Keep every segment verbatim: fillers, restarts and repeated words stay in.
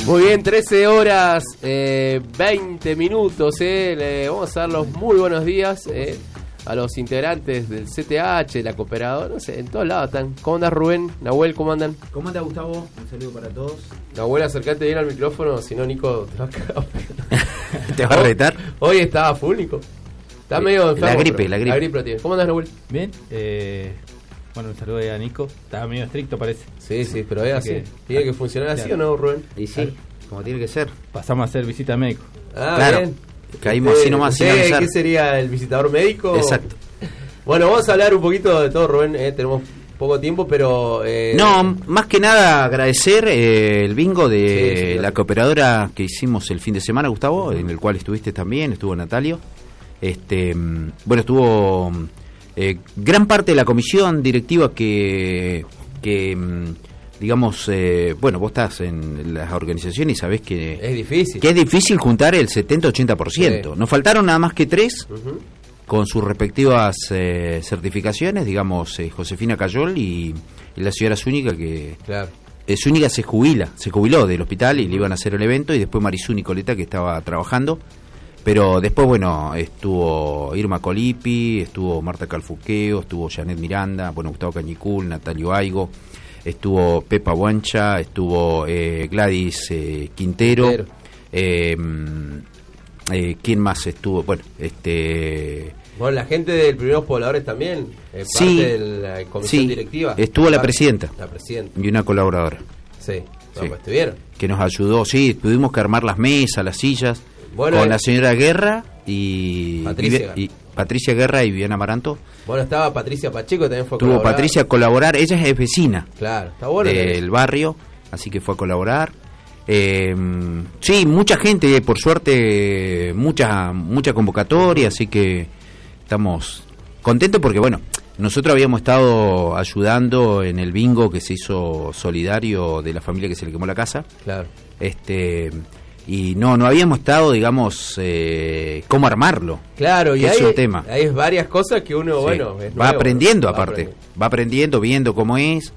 Muy bien, trece horas, eh, veinte minutos, eh. Le vamos a dar los muy buenos días eh, a los integrantes del C T H, la Cooperadora, no sé, en todos lados están. ¿Cómo andas, Rubén? Nahuel, ¿cómo andan? ¿Cómo anda, Gustavo? Un saludo para todos. Nahuel, acercate bien al micrófono, si no, Nico te va a cagar. ¿Te va a retar? Hoy estaba full, Nico. Está medio enfermo. La gripe, pero, la gripe. La gripe lo tiene. ¿Cómo andas, Nahuel? Bien, eh, bueno, un saludo ahí a Nico. Estaba medio estricto, parece. Sí, sí, pero es así. que- ¿Tiene que funcionar así claro. o no, Rubén? Y sí, como tiene que ser. Pasamos a hacer visita a médico. Ah, Claro. bien. Caímos Usted- así nomás, sin usted, avisar. ¿Qué sería el visitador médico? Exacto. Bueno, vamos a hablar un poquito de todo, Rubén. Eh, tenemos poco tiempo, pero... Eh, No, más que nada agradecer eh, el bingo de Sí, sí, claro. la Cooperadora que hicimos el fin de semana, Gustavo, en el cual estuviste también, estuvo Natalio. Este, mm, bueno, estuvo eh, gran parte de la comisión directiva que, que mm, digamos, eh, bueno, vos estás en las organizaciones y sabés que, Es difícil. que es difícil juntar el setenta ochenta por ciento. Sí. Nos faltaron nada más que tres Ujú. con sus respectivas eh, certificaciones, digamos, eh, Josefina Cayol y, y la señora Zúñiga, que Claro. eh, Zúñiga se jubila, se jubiló del hospital y le iban a hacer el evento, y después Marisú Nicoleta, que estaba trabajando, pero después, bueno, estuvo Irma Colipi, estuvo Marta Calfuqueo, estuvo Janet Miranda, bueno, Gustavo Cañicul, Natalio Aigo, estuvo Pepa Buancha, estuvo eh, Gladys eh, Quintero, Quintero. eh, eh, ¿quién más estuvo? Bueno, este... Bueno, la gente del Primeros Pobladores también, eh, parte Sí, de la comisión sí, directiva. estuvo la Parte- presidenta. La presidenta, y una colaboradora sí. No, Sí. pues estuvieron. que nos ayudó, sí, tuvimos que armar las mesas, las sillas, Bueno, con eh, la señora Guerra y Patricia. y Patricia Guerra y Viviana Amaranto. Bueno, estaba Patricia Pacheco, también fue a Tuvo colaborar. Patricia a colaborar, ella es vecina Claro, está bueno. que- del barrio, así que fue a colaborar. Eh, sí, mucha gente, por suerte, mucha mucha convocatoria, así que estamos contentos porque, bueno, nosotros habíamos estado ayudando en el bingo que se hizo solidario de la familia que se le quemó la casa. Claro. este y no no habíamos estado, digamos, eh, cómo armarlo. Claro, y Que hay, es un tema. hay varias cosas que uno, Sí. bueno, es va nuevo, aprendiendo ¿no? Va aparte aprendiendo. va aprendiendo, viendo cómo es.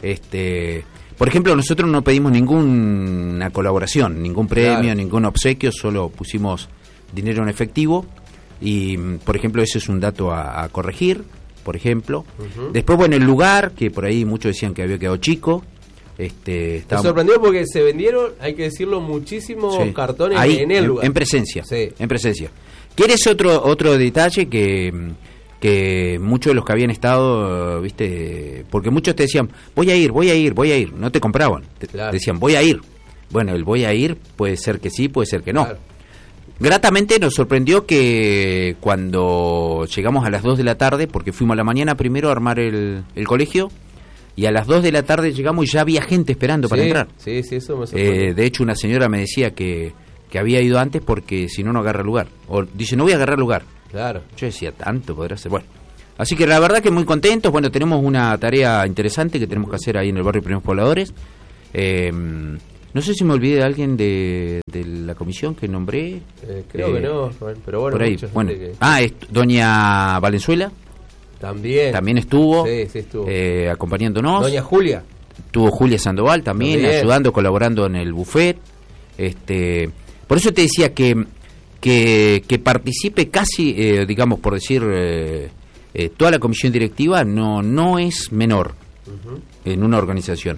este por ejemplo, nosotros no pedimos ninguna colaboración, ningún premio, Claro. ningún obsequio, solo pusimos dinero en efectivo. Y, mm, por ejemplo, ese es un dato a, a corregir, por ejemplo. Ujú. Después, bueno, el lugar, que por ahí muchos decían que había quedado chico. este Me estaba- sorprendió porque se vendieron, hay que decirlo, muchísimos Sí. cartones Ahí, en el lugar. En presencia. Sí. En presencia. ¿Quieres otro otro detalle que, que muchos de los que habían estado, viste, porque muchos te decían, voy a ir, voy a ir, voy a ir, no te compraban, te Claro. decían, voy a ir. Bueno, el voy a ir puede ser que sí, puede ser que no. Claro. Gratamente nos sorprendió que cuando llegamos a las dos de la tarde, porque fuimos a la mañana primero a armar el, el colegio, y a las dos de la tarde llegamos y ya había gente esperando para Sí, entrar. Sí, sí, eso me sorprendió. Eh, de hecho, una señora me decía que, que había ido antes porque si no, no agarra lugar. O dice, no voy a agarrar lugar. Claro. Yo decía, tanto podrá ser. Bueno, así que la verdad que muy contentos. Bueno, tenemos una tarea interesante que tenemos que hacer ahí en el barrio Primeros Pobladores. Eh, no sé si me olvidé de alguien de, de la comisión que nombré. Eh, creo Eh, que no, Rubén, pero bueno, por ahí. mucha gente Bueno. que- Ah, es doña Valenzuela. también. También estuvo, Sí, sí estuvo. eh, acompañándonos. Doña Julia. Estuvo Julia Sandoval también, También. ayudando, colaborando en el buffet. Este, por eso te decía que que, que participe casi, eh, digamos, por decir, eh, eh, toda la comisión directiva no no es menor Ujú. en una organización.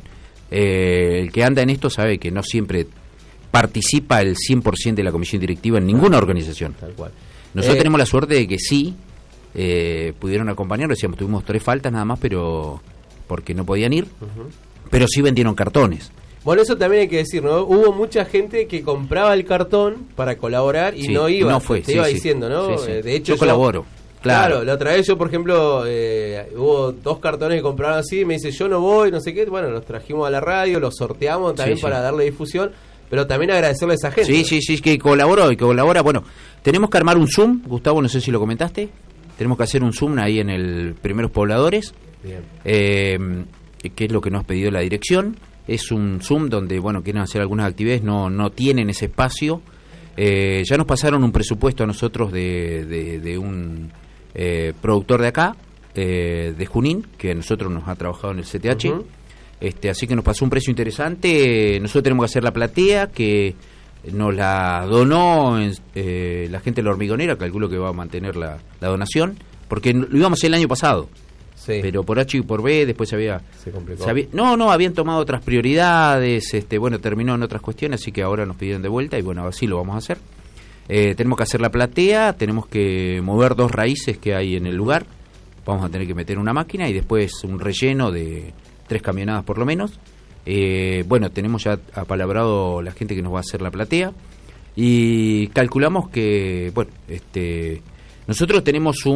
Eh, el que anda en esto sabe que no siempre participa el cien por ciento de la comisión directiva en ninguna organización. Tal cual. Nosotros Eh, tenemos la suerte de que sí eh, pudieron acompañarnos, decíamos, tuvimos tres faltas nada más, pero porque no podían ir, Ujú. pero sí vendieron cartones. Bueno, eso también hay que decir, ¿no? Hubo mucha gente que compraba el cartón para colaborar y Sí, no iba. no fue, Te sí, iba sí. diciendo, ¿no? Sí, sí. Eh, De hecho, Yo colaboro, claro. la otra vez yo, por ejemplo, eh, hubo dos cartones que compraron así, y me dice, yo no voy, no sé qué. Bueno, los trajimos a la radio, los sorteamos también Sí, para sí. darle difusión, pero también agradecerle a esa gente. Sí, sí, sí, que colaboró y que colabora. Bueno, tenemos que armar un Zoom, Gustavo, no sé si lo comentaste. Tenemos que hacer un Zoom ahí en el Primeros Pobladores, Bien. eh, que es lo que nos ha pedido la dirección. Es un Zoom donde, bueno, quieren hacer algunas actividades, no no tienen ese espacio. Eh, ya nos pasaron un presupuesto a nosotros de, de, de un eh, productor de acá, eh, de Junín, que a nosotros nos ha trabajado en el C T H. Ujú. Este, así que nos pasó un precio interesante. Nosotros tenemos que hacer la platea, que nos la donó en, eh, la gente de la Hormigonera, calculo que va a mantener la, la donación, porque lo íbamos a hacer el año pasado. Sí. Pero por H y por B después se había, se complicó. Se había, no, no, habían tomado otras prioridades, este, bueno, terminó en otras cuestiones, así que ahora nos pidieron de vuelta y bueno, así lo vamos a hacer. Eh, tenemos que hacer la platea, tenemos que mover dos raíces que hay en el lugar, vamos a tener que meter una máquina y después un relleno de tres camionadas por lo menos. Eh, bueno, tenemos ya apalabrado la gente que nos va a hacer la platea y calculamos que, bueno, este, nosotros tenemos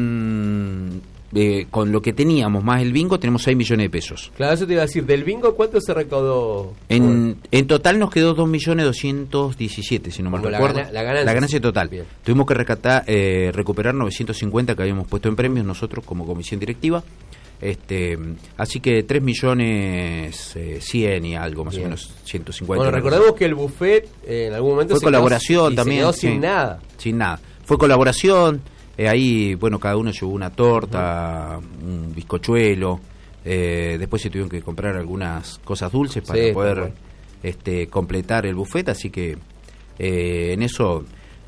un... Eh, con lo que teníamos más el bingo tenemos seis millones de pesos. Claro, eso te iba a decir, del bingo ¿cuánto se recaudó? En, en total nos quedó dos millones doscientos diecisiete, si no mal recuerdo. La, la, ganancia. la ganancia total. Bien. Tuvimos que recatar, eh, recuperar novecientos cincuenta que habíamos puesto en premios nosotros como comisión directiva. Este, así que tres millones cien y algo, más Bien. o menos ciento cincuenta. Bueno, recordemos que el buffet eh, en algún momento fue se colaboración quedó, también. Se quedó sí, sin nada. Sin nada. Fue colaboración. Eh, ahí, bueno, cada uno llevó una torta, uh-huh. un bizcochuelo, eh, después se tuvieron que comprar algunas cosas dulces para sí, poder bueno. este, completar el buffet, así que eh, en eso,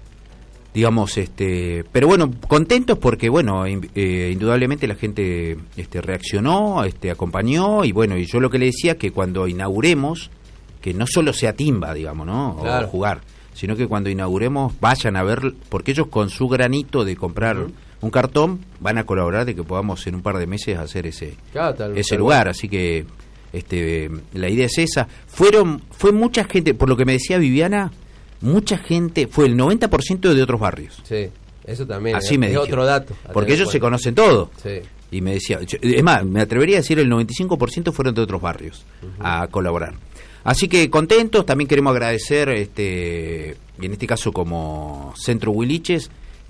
digamos, este, pero bueno, contentos porque, bueno, in, eh, indudablemente la gente este, reaccionó, este, acompañó, y bueno, y yo lo que le decía que cuando inauguremos, que no solo sea timba, digamos, ¿no? Claro. O jugar, sino que cuando inauguremos vayan a ver, porque ellos con su granito de comprar uh-huh. un cartón van a colaborar de que podamos en un par de meses hacer ese claro, tal, ese tal lugar, bueno. Así que este la idea es esa. Fueron fue mucha gente, por lo que me decía Viviana, mucha gente, fue el noventa por ciento de otros barrios. Sí, eso también así es, me es dijeron, otro dato. porque ellos se conocen todos. Sí. Y me decía, es más, me atrevería a decir el noventa y cinco por ciento fueron de otros barrios uh-huh. a colaborar. Así que contentos, también queremos agradecer, este, en este caso como Centro Huiliches,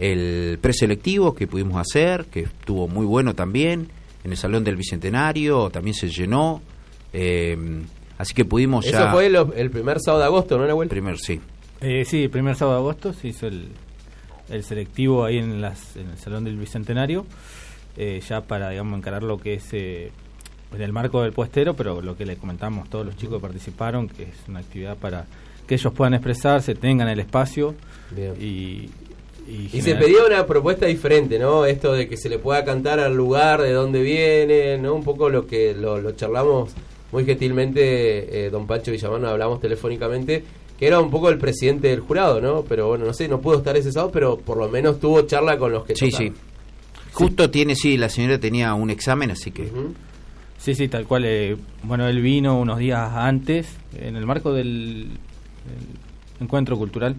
el preselectivo que pudimos hacer, que estuvo muy bueno también, en el Salón del Bicentenario, también se llenó, eh, así que pudimos Eso ya... Eso fue lo, el primer sábado de agosto, ¿no, Nahuel? Primer, sí. Eh, sí, el primer sábado de agosto se hizo el, el selectivo ahí en, las, en el Salón del Bicentenario, eh, ya para, digamos, encarar lo que es... Eh, en el marco del puestero, pero lo que le comentamos, todos los chicos que participaron, que es una actividad para que ellos puedan expresarse, tengan el espacio. Bien. y y, y se pedía una propuesta diferente, ¿no? Esto de que se le pueda cantar al lugar de donde viene, ¿no? Un poco lo que lo, lo charlamos muy gentilmente, eh, don Pancho Villamán, nos hablamos telefónicamente, que era un poco el presidente del jurado, ¿no? Pero bueno, no sé, no pudo estar ese sábado, pero por lo menos tuvo charla con los que sí, tocaron. Sí, justo sí. tiene, sí, la señora tenía un examen, así que... Uh-huh. Sí, sí, tal cual. Eh, bueno, él vino unos días antes, en el marco del, del encuentro cultural,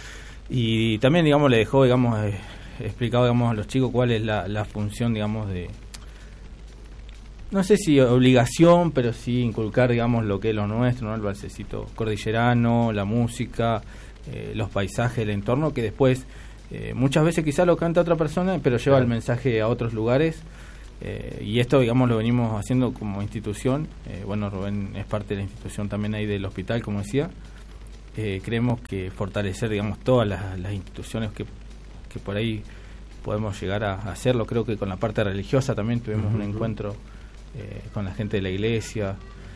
y también, digamos, le dejó, digamos, eh, explicado, digamos, a los chicos cuál es la, la función, digamos, de, no sé si obligación, pero sí inculcar, digamos, lo que es lo nuestro, ¿no? El balsecito cordillerano, la música, eh, los paisajes, el entorno, que después, eh, muchas veces quizás lo canta otra persona, pero lleva claro. el mensaje a otros lugares. Eh, y esto, digamos, lo venimos haciendo como institución. Eh, bueno, Rubén es parte de la institución también ahí del hospital, como decía. Eh, creemos que fortalecer, digamos, todas las, las instituciones que, que por ahí podemos llegar a, a hacerlo. Creo que con la parte religiosa también tuvimos uh-huh. un encuentro eh, con la gente de la iglesia.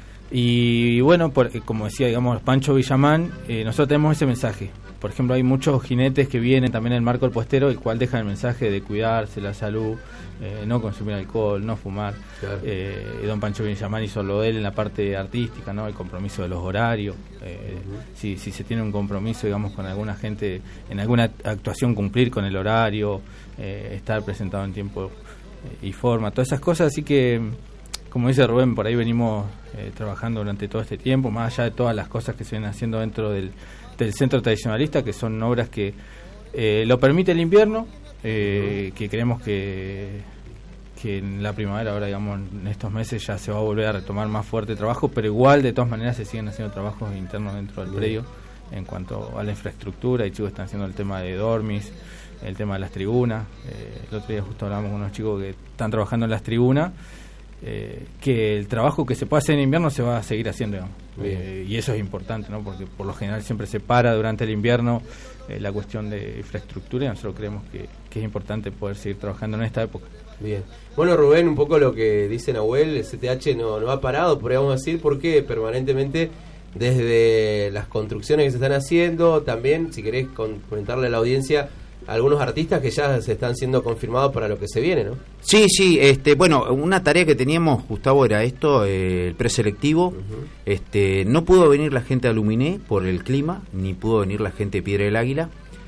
Y bueno, por, como decía, digamos, Pancho Villamán, eh, nosotros tenemos ese mensaje. Por ejemplo, hay muchos jinetes que vienen también en el marco del puestero, el cual dejan el mensaje de cuidarse, la salud, eh, no consumir alcohol, no fumar. Claro. Eh, y don Pancho Villamán hizo lo de él en la parte artística, ¿no? El compromiso de los horarios. Eh, uh-huh. si, si se tiene un compromiso, digamos, con alguna gente, en alguna actuación cumplir con el horario, eh, estar presentado en tiempo eh, y forma, todas esas cosas. Así que, como dice Rubén, por ahí venimos eh, trabajando durante todo este tiempo, más allá de todas las cosas que se vienen haciendo dentro del del centro tradicionalista, que son obras que eh, lo permite el invierno, eh, que creemos que que en la primavera, ahora digamos en estos meses ya se va a volver a retomar más fuerte trabajo, pero igual de todas maneras se siguen haciendo trabajos internos dentro del predio en cuanto a la infraestructura, y chicos están haciendo el tema de dormis, el tema de las tribunas. Eh, el otro día justo hablamos con unos chicos que están trabajando en las tribunas, eh, que el trabajo que se puede hacer en invierno se va a seguir haciendo, digamos. Eh, y eso es importante, ¿no? Porque por lo general siempre se para durante el invierno eh, la cuestión de infraestructura, y nosotros creemos que, que es importante poder seguir trabajando en esta época. Bien. Bueno, Rubén, un poco lo que dice Nahuel, el C T H no, no ha parado, podríamos decir, porque permanentemente desde las construcciones que se están haciendo, también, si querés comentarle a la audiencia, algunos artistas que ya se están siendo confirmados para lo que se viene, ¿no? Sí, sí, este, bueno, una tarea que teníamos, Gustavo, era esto, eh, el preselectivo. Uh-huh. Este, no pudo venir la gente de Aluminé por el clima, ni pudo venir la gente de Piedra del Águila.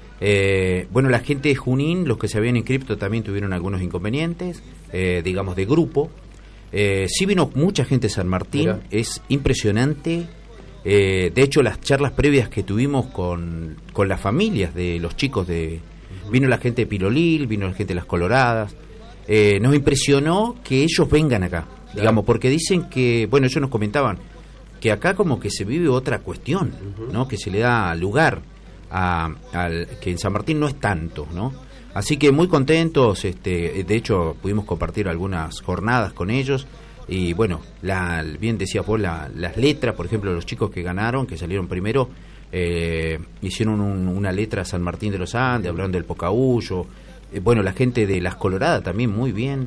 Eh, bueno, la gente de Junín, los que se habían inscrito también tuvieron algunos inconvenientes, eh, digamos, de grupo. Eh, sí vino mucha gente de San Martín, Mira. Es impresionante. Eh, de hecho, las charlas previas que tuvimos con, con las familias de los chicos de... Uh-huh. Vino la gente de Pirolil, vino la gente de Las Coloradas. Eh, nos impresionó que ellos vengan acá, claro. digamos, porque dicen que, bueno, ellos nos comentaban que acá como que se vive otra cuestión, uh-huh. ¿no? Que se le da lugar a, al que en San Martín no es tanto, ¿no? Así que muy contentos, este, de hecho pudimos compartir algunas jornadas con ellos y bueno, la, bien decía Paul, la, las letras, por ejemplo, los chicos que ganaron, que salieron primero, eh, hicieron un, una letra a San Martín de los Andes, hablaron del Pocahuyo, eh, bueno, la gente de Las Coloradas también muy bien,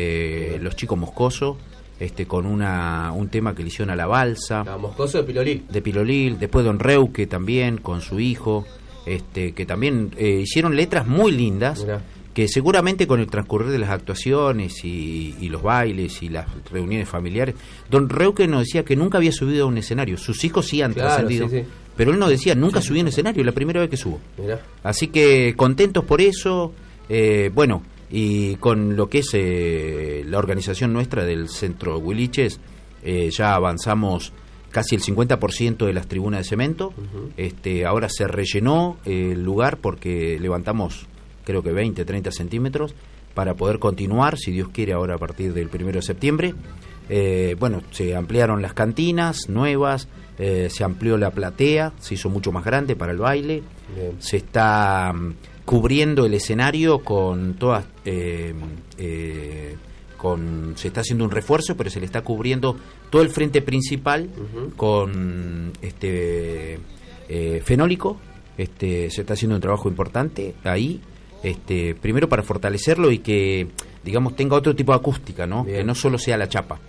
eh, los chicos Moscoso, este, con una un tema que le hicieron a la balsa. Ah, Moscoso de Pilolil. De Pilolil, después Don Reuque también, con su hijo, este, que también eh, hicieron letras muy lindas. Mirá. Que seguramente con el transcurrir de las actuaciones y, y los bailes y las reuniones familiares, Don Reuque nos decía que nunca había subido a un escenario, sus hijos sí han claro, trascendido, sí, sí. pero él nos decía, nunca sí, subí a un escenario, la primera vez que subo. Mirá. Así que contentos por eso, eh, bueno, y con lo que es eh, la organización nuestra del Centro Huiliches, eh, ya avanzamos casi el cincuenta por ciento de las tribunas de cemento, uh-huh. este, ahora se rellenó eh, el lugar porque levantamos creo que veinte, treinta centímetros, para poder continuar, si Dios quiere, ahora a partir del primero de septiembre. Eh, bueno, se ampliaron las cantinas nuevas, eh, se amplió la platea, se hizo mucho más grande para el baile, Bien. se está um, cubriendo el escenario con todas... Eh, eh, con se está haciendo un refuerzo, pero se le está cubriendo todo el frente principal uh-huh. con este eh, fenólico. Este, se está haciendo un trabajo importante ahí. Este, primero para fortalecerlo y que, digamos, tenga otro tipo de acústica, ¿no? Bien. Que no solo sea la chapa.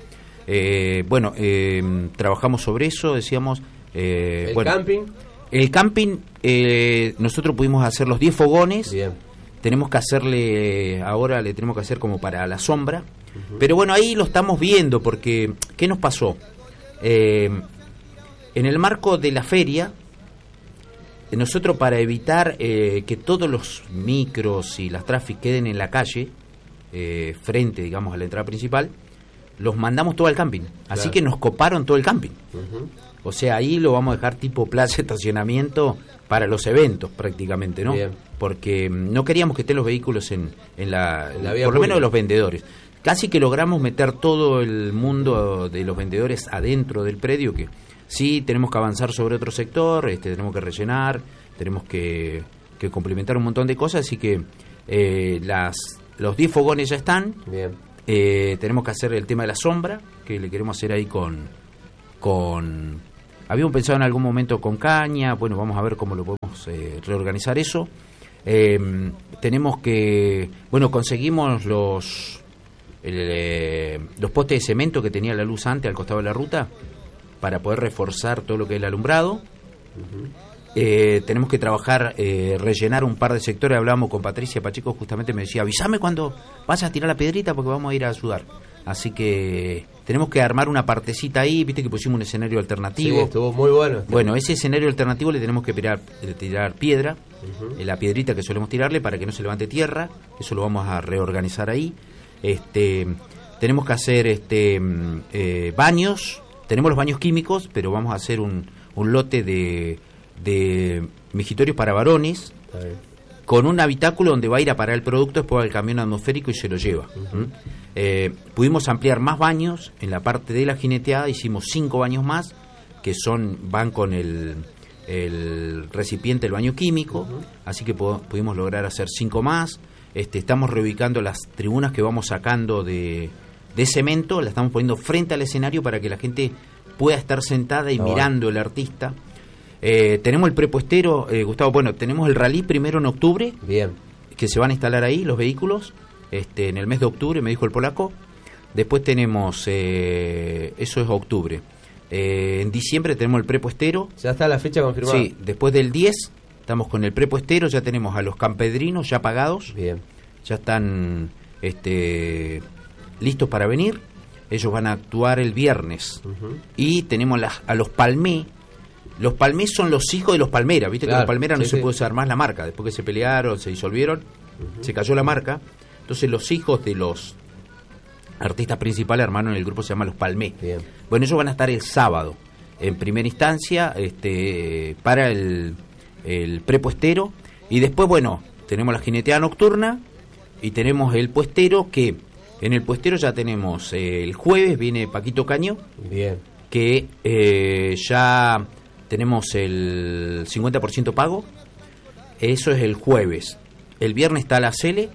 Eh, bueno, eh, trabajamos sobre eso, decíamos... Eh, ¿El bueno, camping? El camping, eh, nosotros pudimos hacer los diez fogones. Bien. Tenemos que hacerle, ahora le tenemos que hacer como para la sombra. Uh-huh. Pero bueno, ahí lo estamos viendo porque, ¿qué nos pasó? Eh, en el marco de la feria... Nosotros, para evitar eh, que todos los micros y las tráficos queden en la calle, eh, frente, digamos, a la entrada principal, los mandamos todo al camping. Así claro. que nos coparon todo el camping. Uh-huh. O sea, ahí lo vamos a dejar tipo plaza de estacionamiento para los eventos prácticamente, ¿no? Bien. Porque no queríamos que estén los vehículos en, en la... En la vía por lo menos de los vendedores. Casi que logramos meter todo el mundo de los vendedores adentro del predio, que... Sí, tenemos que avanzar sobre otro sector, este, tenemos que rellenar, tenemos que, que complementar un montón de cosas, así que eh, las los diez fogones ya están. Bien. Eh, tenemos que hacer el tema de la sombra, que le queremos hacer ahí con... con habíamos pensado en algún momento con caña, bueno, vamos a ver cómo lo podemos eh, reorganizar eso. Eh, tenemos que... Bueno, conseguimos los, el, eh, los postes de cemento que tenía la luz antes al costado de la ruta, para poder reforzar todo lo que es el alumbrado. Uh-huh. Eh, tenemos que trabajar, eh, rellenar un par de sectores. Hablábamos con Patricia Pacheco, justamente me decía, avísame cuando vas a tirar la piedrita porque vamos a ir a sudar. Así que tenemos que armar una partecita ahí, viste que pusimos un escenario alternativo. Sí, estuvo muy bueno. Bueno, ese escenario alternativo le tenemos que tirar, tirar piedra, uh-huh. la piedrita que solemos tirarle para que no se levante tierra, eso lo vamos a reorganizar ahí. Este, tenemos que hacer este eh, baños. Tenemos los baños químicos, pero vamos a hacer un, un lote de, de mijitorios para varones, con un habitáculo donde va a ir a parar el producto, después va al camión atmosférico y se lo lleva. Uh-huh. ¿Mm? Eh, pudimos ampliar más baños en la parte de la jineteada, hicimos cinco baños más, que son van con el, el recipiente del baño químico, uh-huh. así que po- pudimos lograr hacer cinco más. Este, estamos reubicando las tribunas que vamos sacando de... de cemento, la estamos poniendo frente al escenario para que la gente pueda estar sentada y oh, mirando bueno. el artista. Eh, tenemos el prepuestero, eh, Gustavo, bueno, tenemos el rally primero en octubre, bien, que se van a instalar ahí los vehículos, este, en el mes de octubre, me dijo el polaco. Después tenemos, eh, eso es octubre. Eh, en diciembre tenemos el prepuestero. Ya está la fecha confirmada. Sí, después del diez estamos con el prepuestero, ya tenemos a los campedrinos ya pagados. Bien. Ya están este, listos para venir. Ellos van a actuar el viernes. Uh-huh. Y tenemos las, a los Palmé. Los Palmé son los hijos de los Palmera. Viste claro, que los Palmera no sí, se sí. puede usar más la marca. Después que se pelearon, se disolvieron, uh-huh. se cayó la marca. Entonces los hijos de los artistas principales, hermano, en el grupo se llama Los Palmé. Bien. Bueno, ellos van a estar el sábado, en primera instancia, este, para el, el prepuestero. Y después, bueno, tenemos la jineteada nocturna y tenemos el puestero, que en el puestero ya tenemos eh, el jueves, viene Paquito Caño. Bien. Que eh, ya tenemos el cincuenta por ciento pago. Eso es el jueves. El viernes está la Cele.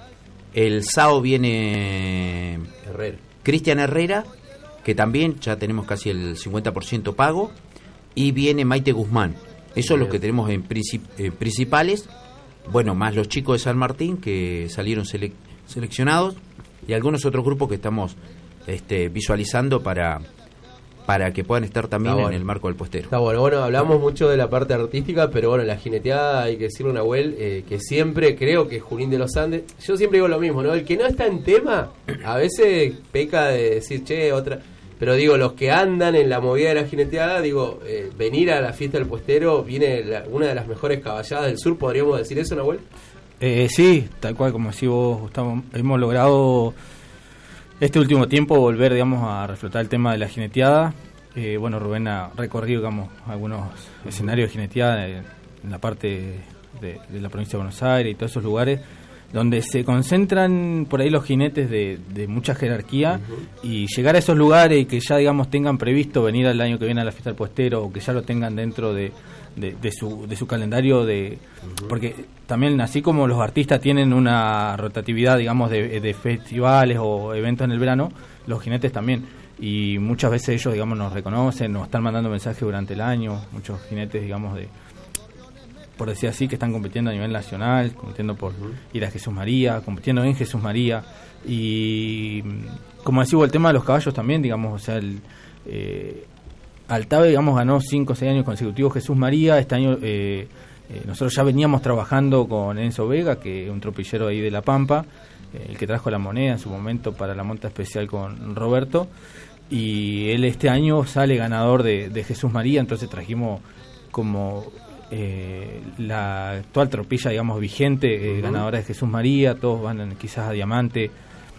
El sábado viene Herrera. Cristian Herrera, que también ya tenemos casi el cincuenta por ciento pago. Y viene Maite Guzmán. Eso es lo que tenemos en princip- eh, principales. Bueno, más los chicos de San Martín que salieron sele- seleccionados. Y algunos otros grupos que estamos este, visualizando para... para que puedan estar también bueno. en el marco del puestero. Está bueno, bueno, hablamos mucho de la parte artística, pero bueno, la jineteada, hay que decirle a Nahuel, eh, que siempre creo que Junín de los Andes, yo siempre digo lo mismo, ¿no? El que no está en tema, a veces peca de decir, che, otra... Pero digo, los que andan en la movida de la jineteada, digo, eh, venir a la fiesta del puestero, viene la, una de las mejores caballadas del sur, ¿podríamos decir eso, Nahuel? Eh, sí, tal cual, como decís vos, Gustavo, hemos logrado... este último tiempo volver, digamos, a reflotar el tema de la jineteada. Eh, bueno, Rubén ha recorrido, digamos, algunos escenarios de jineteada en, en la parte de, de la provincia de Buenos Aires y todos esos lugares donde se concentran por ahí los jinetes de, de mucha jerarquía, uh-huh. y llegar a esos lugares y que ya, digamos, tengan previsto venir el año que viene a la fiesta del puestero, o que ya lo tengan dentro de, de, de, su, de su calendario, de uh-huh. porque también, así como los artistas tienen una rotatividad, digamos, de, de festivales o eventos en el verano, los jinetes también, y muchas veces ellos, digamos, nos reconocen, nos están mandando mensajes durante el año, muchos jinetes, digamos, de por decir así, que están compitiendo a nivel nacional, compitiendo por uh-huh. ir a Jesús María, compitiendo en Jesús María, y como decimos, el tema de los caballos también, digamos, o sea, el eh, Altave, digamos, ganó cinco o seis años consecutivos Jesús María. Este año eh, eh, nosotros ya veníamos trabajando con Enzo Vega, que es un tropillero ahí de La Pampa, eh, el que trajo la moneda en su momento para la monta especial con Roberto, y él este año sale ganador de, de Jesús María. Entonces trajimos como eh, la actual tropilla, digamos, vigente, eh, uh-huh. ganadora de Jesús María. Todos van quizás a Diamante,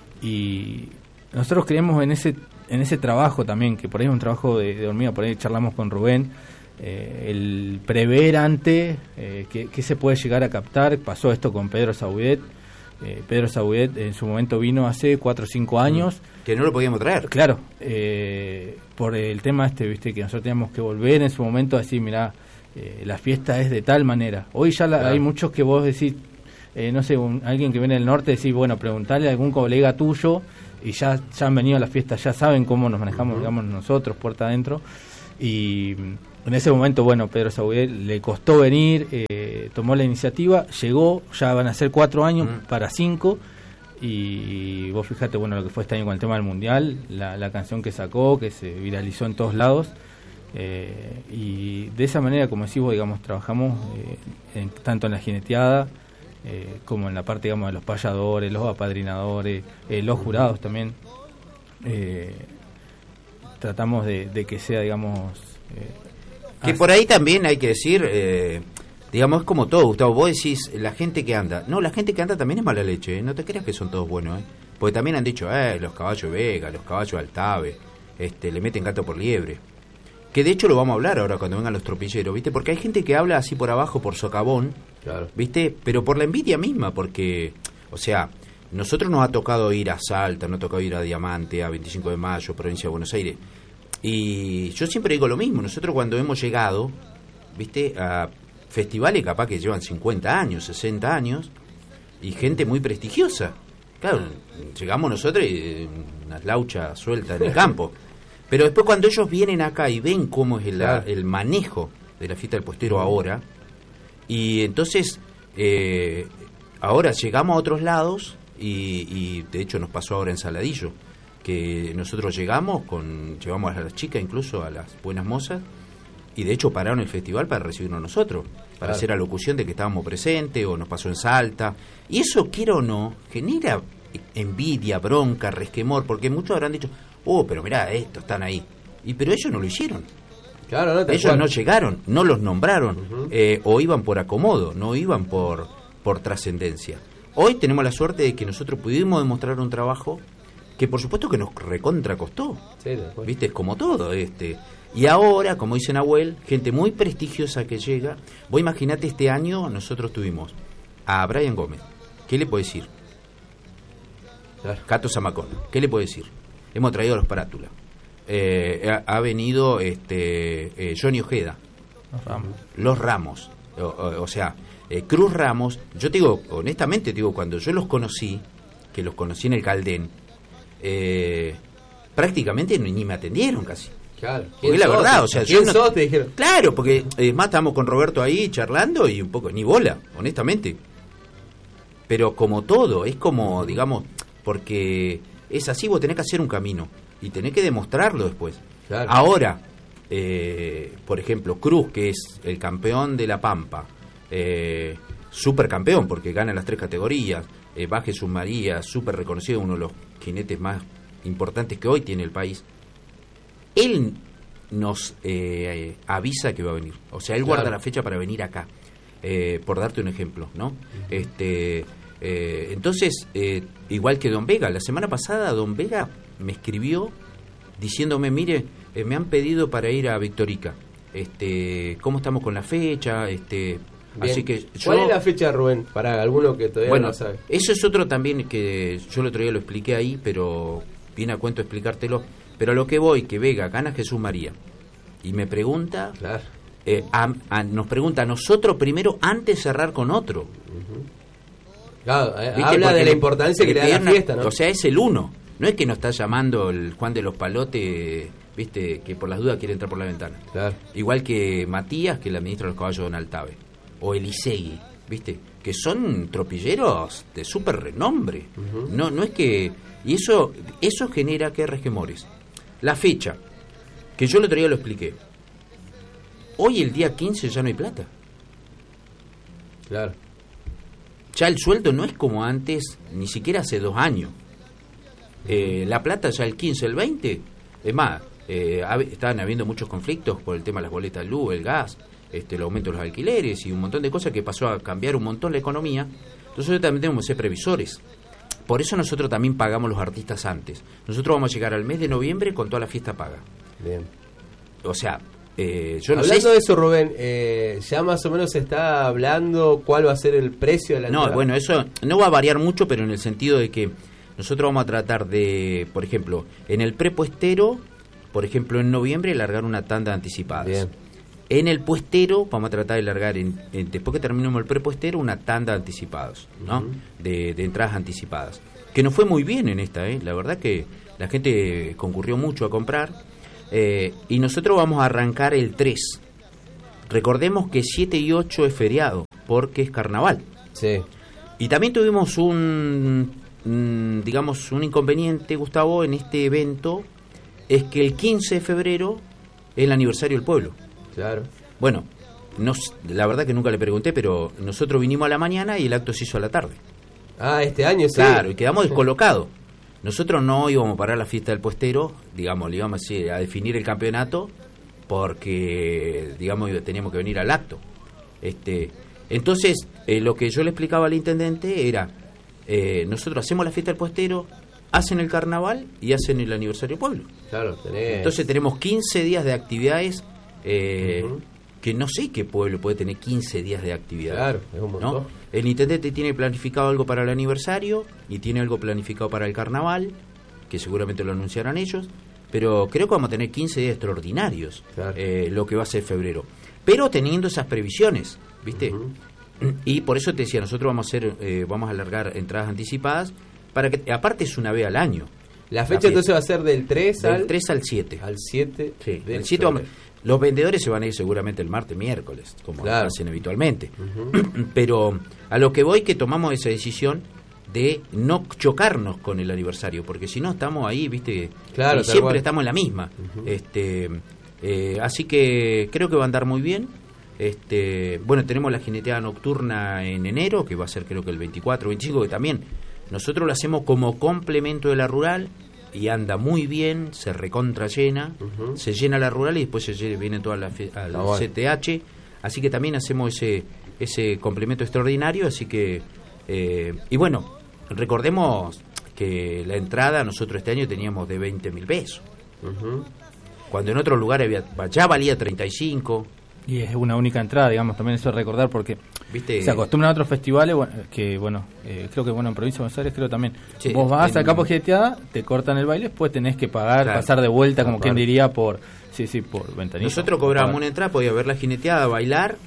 y nosotros creemos en ese en ese trabajo también, que por ahí es un trabajo de, de hormiga. Por ahí charlamos con Rubén, eh, el prever antes eh, que, que se puede llegar a captar. Pasó esto con Pedro Saudet. eh, Pedro Saudet en su momento vino hace cuatro o cinco años, que no lo podíamos traer, claro, eh, por el tema este, viste, que nosotros teníamos que volver en su momento a decir, mirá, eh, la fiesta es de tal manera. Hoy ya la, claro. hay muchos que vos decís, eh, no sé, un, alguien que viene del norte, decís, bueno, preguntarle a algún colega tuyo, y ya, ya han venido a la fiesta, ya saben cómo nos manejamos, uh-huh. digamos, nosotros, puerta adentro. Y en ese momento, bueno, Pedro Saudet le costó venir, eh, tomó la iniciativa, llegó, ya van a ser cuatro años uh-huh. para cinco, y vos fíjate, bueno, lo que fue este año con el tema del Mundial, la, la canción que sacó, que se viralizó en todos lados, eh, y de esa manera, como decís vos, digamos, trabajamos eh, en, tanto en la jineteada, Eh, como en la parte, digamos, de los payadores, los apadrinadores, eh, los jurados también. Eh, tratamos de, de que sea, digamos... Eh, que por ahí también hay que decir, eh, digamos, es como todo, Gustavo, vos decís, la gente que anda... No, la gente que anda también es mala leche, ¿eh? No te creas que son todos buenos, ¿eh? Porque también han dicho, eh, los caballos Vega, los caballos Altave, este, le meten gato por liebre. Que de hecho lo vamos a hablar ahora cuando vengan los tropilleros, ¿viste? Porque hay gente que habla así por abajo, por socavón, claro. ¿viste? Pero por la envidia misma, porque, o sea, nosotros nos ha tocado ir a Salta, nos ha tocado ir a Diamante, a veinticinco de mayo, provincia de Buenos Aires. Y yo siempre digo lo mismo, nosotros cuando hemos llegado, ¿viste? A festivales capaz que llevan cincuenta años, sesenta años, y gente muy prestigiosa. Claro, llegamos nosotros y unas lauchas sueltas en el campo. Pero después cuando ellos vienen acá y ven cómo es el, claro. el manejo de la fiesta del puestero ahora, y entonces eh, ahora llegamos a otros lados y, y de hecho nos pasó ahora en Saladillo, que nosotros llegamos, con llevamos a las chicas incluso, a las buenas mozas, y de hecho pararon el festival para recibirnos nosotros, para claro. hacer alocución de que estábamos presentes, o nos pasó en Salta, y eso, quiera o no, genera envidia, bronca, resquemor, porque muchos habrán dicho, oh, pero mirá, estos están ahí, y pero ellos no lo hicieron. Claro, no, ellos cual. no llegaron, no los nombraron, uh-huh. eh, o iban por acomodo, no iban por, por trascendencia. Hoy tenemos la suerte de que nosotros pudimos demostrar un trabajo que por supuesto que nos recontra costó, sí, viste, es como todo, este y ahora, como dice Nahuel, gente muy prestigiosa que llega. Vos imaginate, este año nosotros tuvimos a Brian Gómez, ¿qué le puedo decir? Claro. Cato Zamacón, ¿qué le puedo decir? Hemos traído a los Parátulas, eh, ha, ha venido este eh, Johnny Ojeda, los Ramos, los Ramos o, o, o sea, eh, Cruz Ramos. Yo te digo, honestamente, te digo, cuando yo los conocí, que los conocí en el Caldén, eh, prácticamente ni me atendieron casi. Claro. Porque la verdad, o sea, ¿quién yo no, sos? Te dijeron. Claro, porque es más, estábamos con Roberto ahí charlando y un poco, ni bola, honestamente. Pero como todo, es como, digamos, porque es así, vos tenés que hacer un camino y tenés que demostrarlo después. Claro. Ahora, eh, por ejemplo, Cruz, que es el campeón de La Pampa, eh, supercampeón porque gana las tres categorías, eh, va Jesús María, súper reconocido, uno de los jinetes más importantes que hoy tiene el país. Él nos eh, avisa que va a venir, o sea, él claro. guarda la fecha para venir acá, eh, por darte un ejemplo, ¿no? Uh-huh. Este, eh, entonces, eh, igual que Don Vega, la semana pasada Don Vega me escribió diciéndome, mire, eh, me han pedido para ir a Victorica, este, ¿cómo estamos con la fecha? Este, Bien. Así que yo, ¿cuál es la fecha, Rubén? Para alguno que todavía bueno, no sabe. Eso es otro también que yo el otro día lo expliqué ahí, pero viene a cuento explicártelo. Pero a lo que voy, que Vega gana Jesús María y me pregunta, claro. eh, a, a, nos pregunta a nosotros primero antes de cerrar con otro. Uh-huh. Claro, eh, habla de la importancia que le da la fiesta, ¿no? O sea, es el uno. No es que nos está llamando el Juan de los Palotes, viste, que por las dudas quiere entrar por la ventana. Claro. Igual que Matías, que es la ministra de los caballos Don Altave. O Elisegui, viste, que son tropilleros de súper renombre. Uh-huh. No, no es que... Y eso, eso genera que resquemores. La fecha, que yo el otro día lo expliqué. Hoy el día quince ya no hay plata. Claro. Ya el sueldo no es como antes, ni siquiera hace dos años. Eh, la plata ya el quince, el veinte. Es más, eh, estaban habiendo muchos conflictos por el tema de las boletas de luz, el gas, este, el aumento de los alquileres y un montón de cosas que pasó a cambiar un montón la economía. Entonces también tenemos que ser previsores. Por eso nosotros también pagamos los artistas antes. Nosotros vamos a llegar al mes de noviembre con toda la fiesta paga. Bien. O sea, eh, yo no Hablando sé... de eso, Rubén, eh, ya más o menos se está hablando cuál va a ser el precio de la No, entrada. bueno, eso no va a variar mucho, pero en el sentido de que nosotros vamos a tratar de, por ejemplo, en el prepuestero, por ejemplo, en noviembre, largar una tanda anticipada. Bien. En el puestero vamos a tratar de largar, en, en, después que terminemos el prepuestero, una tanda de anticipados, ¿no? Uh-huh. de, de entradas anticipadas. Que nos fue muy bien en esta, ¿eh? La verdad que la gente concurrió mucho a comprar. Eh, y nosotros vamos a arrancar el tres. Recordemos que siete y ocho es feriado, porque es carnaval. Sí. Y también tuvimos un, un, digamos, un inconveniente, Gustavo, en este evento, es que el quince de febrero es el aniversario del pueblo. Claro. Bueno, nos, la verdad que nunca le pregunté, pero nosotros vinimos a la mañana y el acto se hizo a la tarde. Ah, este año sí. Claro, y quedamos descolocados. Nosotros no íbamos a parar la fiesta del puestero, digamos, le íbamos a, a definir el campeonato, porque, digamos, teníamos que venir al acto. Este, entonces, eh, lo que yo le explicaba al intendente era, eh, nosotros hacemos la fiesta del puestero, hacen el carnaval y hacen el aniversario del pueblo. Claro, tenés... Entonces tenemos quince días de actividades, eh, uh-huh. que no sé qué pueblo puede tener quince días de actividad. Claro, es un montón. ¿No? El intendente tiene planificado algo para el aniversario y tiene algo planificado para el carnaval, que seguramente lo anunciarán ellos, pero creo que vamos a tener quince días extraordinarios, claro. eh, lo que va a ser febrero. Pero teniendo esas previsiones, ¿viste? Uh-huh. Y por eso te decía, nosotros vamos a hacer, eh, vamos a alargar entradas anticipadas, para que aparte es una vez al año. La fecha la entonces va a ser del tres al... Del tres al siete. Al siete. Sí, del siete vamos... Los vendedores se van a ir seguramente el martes, miércoles, como claro. hacen habitualmente. Uh-huh. Pero a lo que voy, que tomamos esa decisión, de no chocarnos con el aniversario, porque si no estamos ahí, viste, claro, y siempre cual. estamos en la misma. Uh-huh. este eh, así que creo que va a andar muy bien. Este bueno, tenemos la jineteada nocturna en enero, que va a ser creo que el veinticuatro, veinticinco, que también nosotros lo hacemos como complemento de la rural y anda muy bien, se recontra llena, uh-huh. se llena la rural y después se llena, viene toda la fe, al oh, C T H, así que también hacemos ese ese complemento extraordinario, así que eh, y bueno, recordemos que la entrada nosotros este año teníamos de veinte mil pesos, uh-huh. cuando en otros lugares había, ya valía treinta y cinco. Y es una única entrada, digamos, también eso es recordar, porque ¿viste? Se acostumbran a otros festivales, bueno, que bueno, eh, creo que bueno, en Provincia de Buenos Aires creo también. Sí, vos vas en... al campo jineteada, te cortan el baile, después tenés que pagar, claro, pasar de vuelta, como quien diría, por sí, sí, por ventanilla. Nosotros cobrábamos una entrada, podías ver la jineteada, bailar,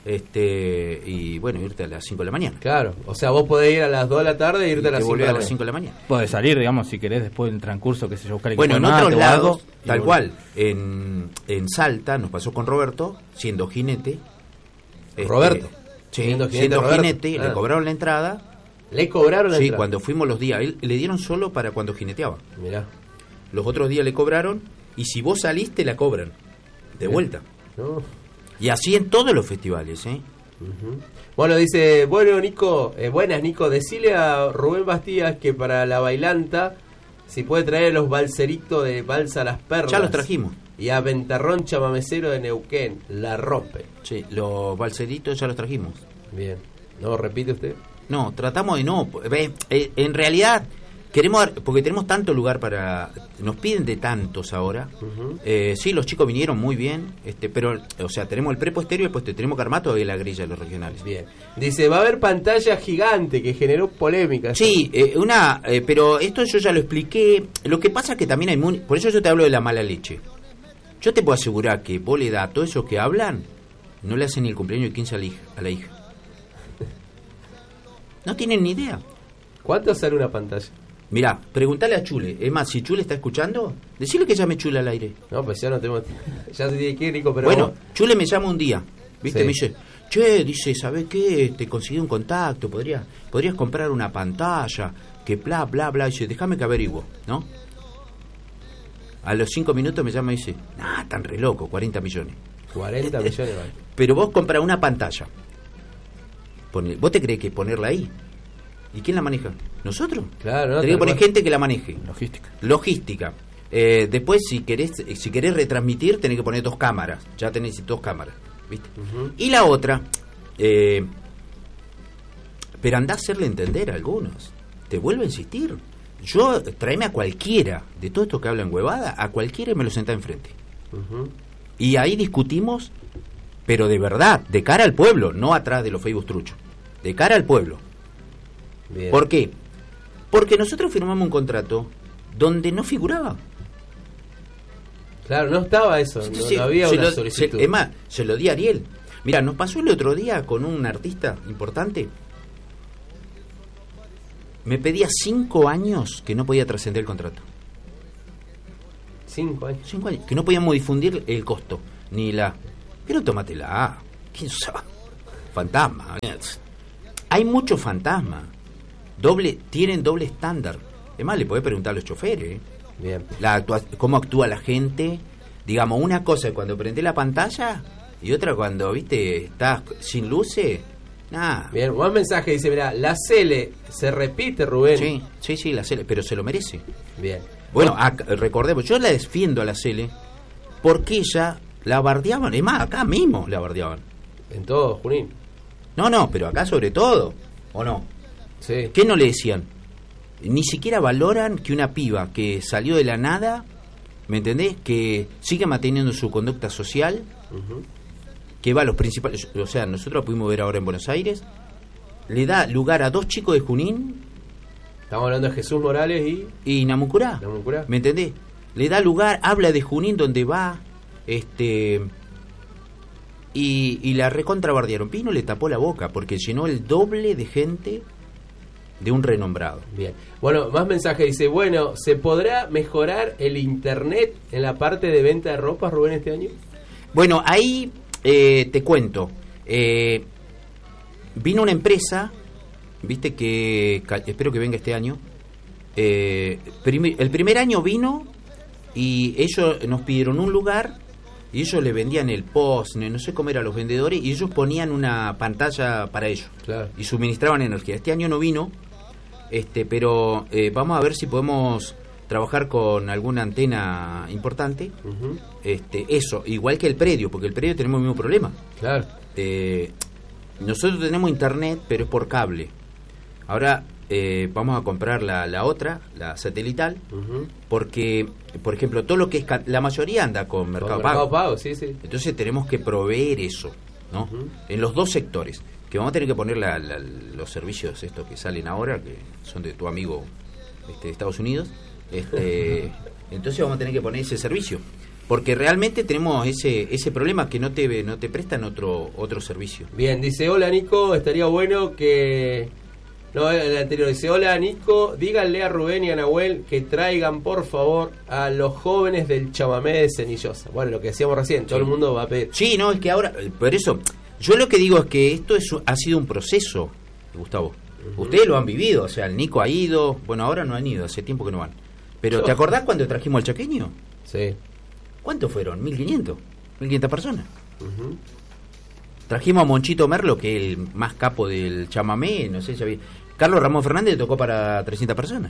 este y bueno, irte a las cinco de la mañana. Claro, o sea, vos podés ir a las dos de la tarde e irte y a las cinco a las cinco de la mañana. Podés salir, digamos, si querés, después del transcurso, que se yo, buscar el bueno, en otros lados, algo, tal y cual, en, en Salta nos pasó con Roberto, siendo jinete. Roberto. Este, sí, siendo jinete, siendo Roberto. jinete ah. le cobraron la entrada. ¿Le cobraron la sí, entrada? Sí, cuando fuimos los días, él, le dieron solo para cuando jineteaba. Mirá. Los otros días le cobraron, y si vos saliste, la cobran. De Mirá. vuelta. No. Y así en todos los festivales, ¿eh? Uh-huh. Bueno, dice, bueno, Nico, eh, buenas, Nico, decile a Rubén Bastías que para la bailanta, si puede traer los balseritos de Balsa Las Perlas. Ya los trajimos. Y a Ventarrón Chamamecero de Neuquén, la rompe. Sí, los balseritos ya los trajimos. Bien. ¿No repite usted? No, tratamos de no. En realidad, queremos, porque tenemos tanto lugar para. Nos piden de tantos ahora. Uh-huh. Eh, sí, los chicos vinieron muy bien, este, pero, o sea, tenemos el prepo estéreo y después tenemos que armar todavía la grilla de los regionales. Bien. Dice, va a haber pantalla gigante que generó polémica. Sí, eh, una, eh, pero esto yo ya lo expliqué. Lo que pasa es que también hay. Muy, por eso yo te hablo de la mala leche. Yo te puedo asegurar que vos le das a todos esos que hablan, no le hacen ni el cumpleaños de quince a la hija. A la hija. No tienen ni idea. ¿Cuánto sale una pantalla? Mirá, preguntale a Chule. Es más, si Chule está escuchando, decirle que llame Chule al aire. No, pues ya no tengo. Ya se tiene que ir, Nico, pero. Bueno, Chule me llama un día. ¿Viste? Sí. Me dice, che, dice, ¿sabés qué? Te conseguí un contacto. Podría, podrías comprar una pantalla. Que bla, bla, bla. Dice, déjame que averiguo, ¿no? A los cinco minutos me llama y dice, nah, tan re loco, cuarenta millones. cuarenta millones, vale. Pero vos compras una pantalla. Pone, ¿vos te crees que ponerla ahí? ¿Y quién la maneja? ¿Nosotros? Claro, no. Tenés que poner gente que la maneje. Logística. Logística. Eh, después, si querés, si querés retransmitir, tenés que poner dos cámaras. Ya tenés dos cámaras, ¿viste? Uh-huh. Y la otra, eh, pero andá a hacerle entender a algunos. Te vuelvo a insistir. Yo, tráeme a cualquiera de todo esto que hablan huevada, a cualquiera y me lo sentá enfrente. Uh-huh. Y ahí discutimos, pero de verdad, de cara al pueblo, no atrás de los Facebook truchos. De cara al pueblo. Bien. ¿Por qué? Porque nosotros firmamos un contrato donde no figuraba. Claro, no estaba eso, no, sí, no había una lo, solicitud. Se, es más, se lo di a Ariel. Mira, nos pasó el otro día con un artista importante. Me pedía cinco años que no podía trascender el contrato. Cinco años. Cinco años. Que no podíamos difundir el costo, ni la... Pero tómatela. ¿Quién sabe? Fantasma. Hay muchos fantasmas. Doble, tienen doble estándar. Es más, le podés preguntar a los choferes. Bien. La actua- cómo actúa la gente. Digamos, una cosa es cuando prendés la pantalla y otra cuando, viste, estás sin luces. Nah. Bien, buen mensaje, dice, mira, la Cele se repite, Rubén. Sí, sí, sí, la Cele, pero se lo merece. Bien. Bueno, acá, recordemos, yo la defiendo a la Cele porque ella la bardeaban, es más, acá mismo la bardeaban. En todo, Junín. No, no, pero acá sobre todo, ¿o no? Sí. ¿Qué no le decían? Ni siquiera valoran que una piba que salió de la nada, ¿me entendés? Que sigue manteniendo su conducta social, uh-huh. que va a los principales, o sea, nosotros lo pudimos ver ahora en Buenos Aires, le da lugar a dos chicos de Junín. Estamos hablando de Jesús Morales y... Y Namuncurá. Namuncurá. ¿Me entendés? Le da lugar, habla de Junín donde va, este... Y, y la recontrabardearon. Pino le tapó la boca porque llenó el doble de gente de un renombrado. Bien. Bueno, más mensaje. Dice, bueno, ¿se podrá mejorar el internet en la parte de venta de ropa, Rubén, este año? Bueno, ahí eh, te cuento. Eh, vino una empresa viste que ca- espero que venga este año. Eh, primi- el primer año vino y ellos nos pidieron un lugar y ellos le vendían el post, no sé cómo eran los vendedores, y ellos ponían una pantalla para ellos, Claro. y suministraban energía. Este año no vino, este, pero eh, vamos a ver si podemos trabajar con alguna antena importante. Ujú. Este, eso, igual que el predio, porque el predio tenemos el mismo problema. Claro. Eh, nosotros tenemos internet, pero es por cable. Ahora eh, vamos a comprar la, la otra, la satelital, Ujú. porque, por ejemplo, todo lo que es ca- la mayoría anda con Con Mercado, Mercado Pago. Pago, sí, sí. Entonces tenemos que proveer eso, ¿no? Ujú. En los dos sectores, que vamos a tener que poner la- la- los servicios estos que salen ahora, que son de tu amigo este, de Estados Unidos. Este, entonces vamos a tener que poner ese servicio, porque realmente tenemos ese ese problema que no te no te prestan otro otro servicio. Bien, dice, hola Nico, estaría bueno que... No, el anterior dice, hola Nico, díganle a Rubén y a Nahuel que traigan por favor a los jóvenes del chamamé de Cenillosa. Bueno, lo que decíamos recién, todo el mundo va a pedir. Sí, no, es que ahora, eh, por eso, yo lo que digo es que esto es, ha sido un proceso, Gustavo. Ustedes lo han vivido, o sea, el Nico ha ido, bueno, ahora no han ido, hace tiempo que no van. Pero, ¿te acordás cuando trajimos al chaqueño? Sí. ¿Cuántos fueron? ¿mil quinientos? ¿mil quinientas personas? Ujú. Trajimos a Monchito Merlo, que es el más capo del chamamé, no sé si había... Carlos Ramón Fernández tocó para trescientas personas.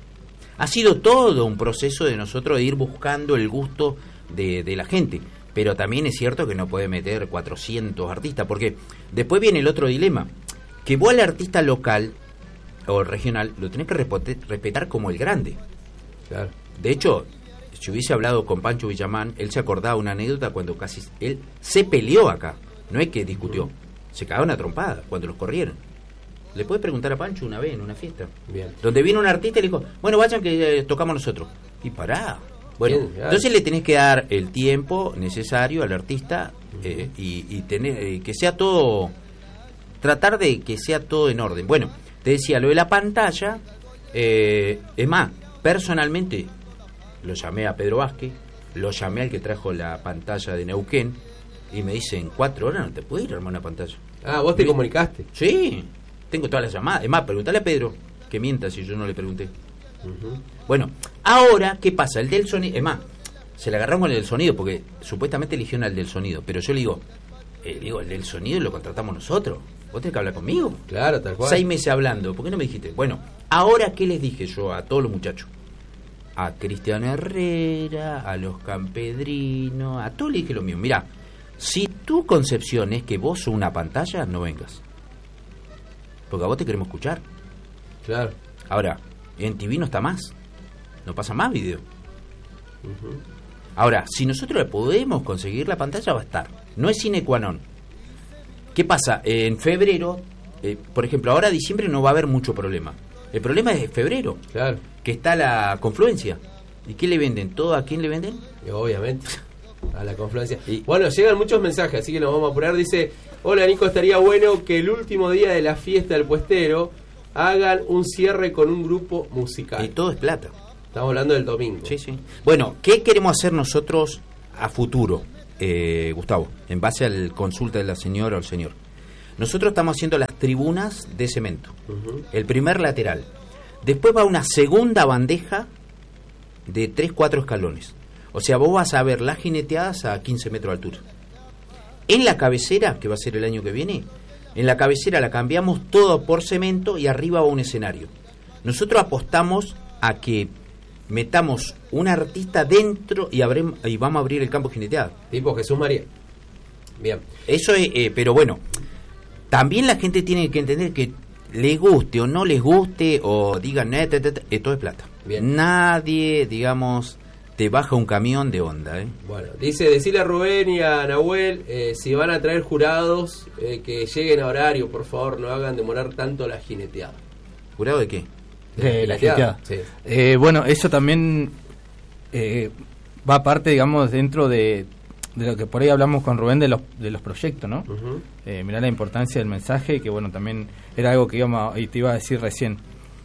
Ha sido todo un proceso de nosotros de ir buscando el gusto de, de la gente. Pero también es cierto que no puede meter cuatrocientos artistas, porque después viene el otro dilema. Que vos al artista local o regional lo tenés que respote- respetar como el grande. Claro. De hecho, si hubiese hablado con Pancho Villamán, él se acordaba una anécdota cuando casi él se peleó acá. No es que discutió, se cagaron a trompada cuando los corrieron. Le puedes preguntar a Pancho una vez en una fiesta, Bien. donde vino un artista y le dijo, bueno, vayan que eh, tocamos nosotros. Y pará. Bueno, Bien, claro. entonces le tenés que dar el tiempo necesario al artista eh, y, y tener eh, que sea todo, tratar de que sea todo en orden. Bueno, te decía, lo de la pantalla, eh, es más, personalmente lo llamé a Pedro Vázquez, lo llamé al que trajo la pantalla de Neuquén, y me dice, en cuatro horas no te puedo ir a armar una pantalla. Ah, vos te Sí. comunicaste. Sí, tengo todas las llamadas. Es más, preguntale a Pedro, que mienta si yo no le pregunté. Ujú. Bueno, ahora, ¿qué pasa? El del sonido, es más, se le agarraron con el del sonido, porque supuestamente eligieron al del sonido, pero yo le digo, eh, digo, el del sonido lo contratamos nosotros. Vos tenés que hablar conmigo. Claro, tal cual. Seis meses hablando, ¿por qué no me dijiste? Bueno, ahora, ¿qué les dije yo a todos los muchachos? A Cristiano Herrera, a los campedrinos, a todos les dije lo mismo. Mirá, si tu concepción es que vos sos una pantalla, no vengas. Porque a vos te queremos escuchar. Claro. Ahora, en T V no está más. No pasa más video. Ujú. Ahora, si nosotros le podemos conseguir la pantalla, va a estar. No es sine qua non. ¿Qué pasa? En febrero, eh, por ejemplo, ahora diciembre no va a haber mucho problema. El problema es febrero, Claro. que está la confluencia. ¿Y qué le venden? ¿Todo a quién le venden? Y obviamente. A la confluencia. Y- Bueno, llegan muchos mensajes, así que nos vamos a apurar. Dice, hola Nico, estaría bueno que el último día de la fiesta del puestero hagan un cierre con un grupo musical. Y todo es plata. Estamos hablando del domingo. Sí, sí. Bueno, ¿qué queremos hacer nosotros a futuro, eh, Gustavo? En base al consulta de la señora o el señor. Nosotros estamos haciendo las tribunas de cemento. Ujú. El primer lateral. Después va una segunda bandeja de tres, cuatro escalones. O sea, vos vas a ver las jineteadas a quince metros de altura. En la cabecera, que va a ser el año que viene, en la cabecera la cambiamos todo por cemento y arriba va un escenario. Nosotros apostamos a que metamos un artista dentro y, abrem- y vamos a abrir el campo jineteado. Tipo Jesús María. Bien. Eso es, eh, pero bueno, también la gente tiene que entender que les guste o no les guste o digan, eh, te, te, te, esto es plata. Bien. Nadie, digamos, te baja un camión de onda, ¿eh? Bueno, dice, decirle a Rubén y a Nahuel, eh, si van a traer jurados, eh, que lleguen a horario, por favor, no hagan demorar tanto la jineteada. ¿Jurado de qué? De la jineteada, jineteada. sí. Eh, bueno, eso también eh, va aparte, digamos, dentro de, de lo que por ahí hablamos con Rubén de los, de los proyectos, ¿no? Ujú. Eh, mirá la importancia del mensaje, que bueno, también era algo que íbamos a- y te iba a decir recién.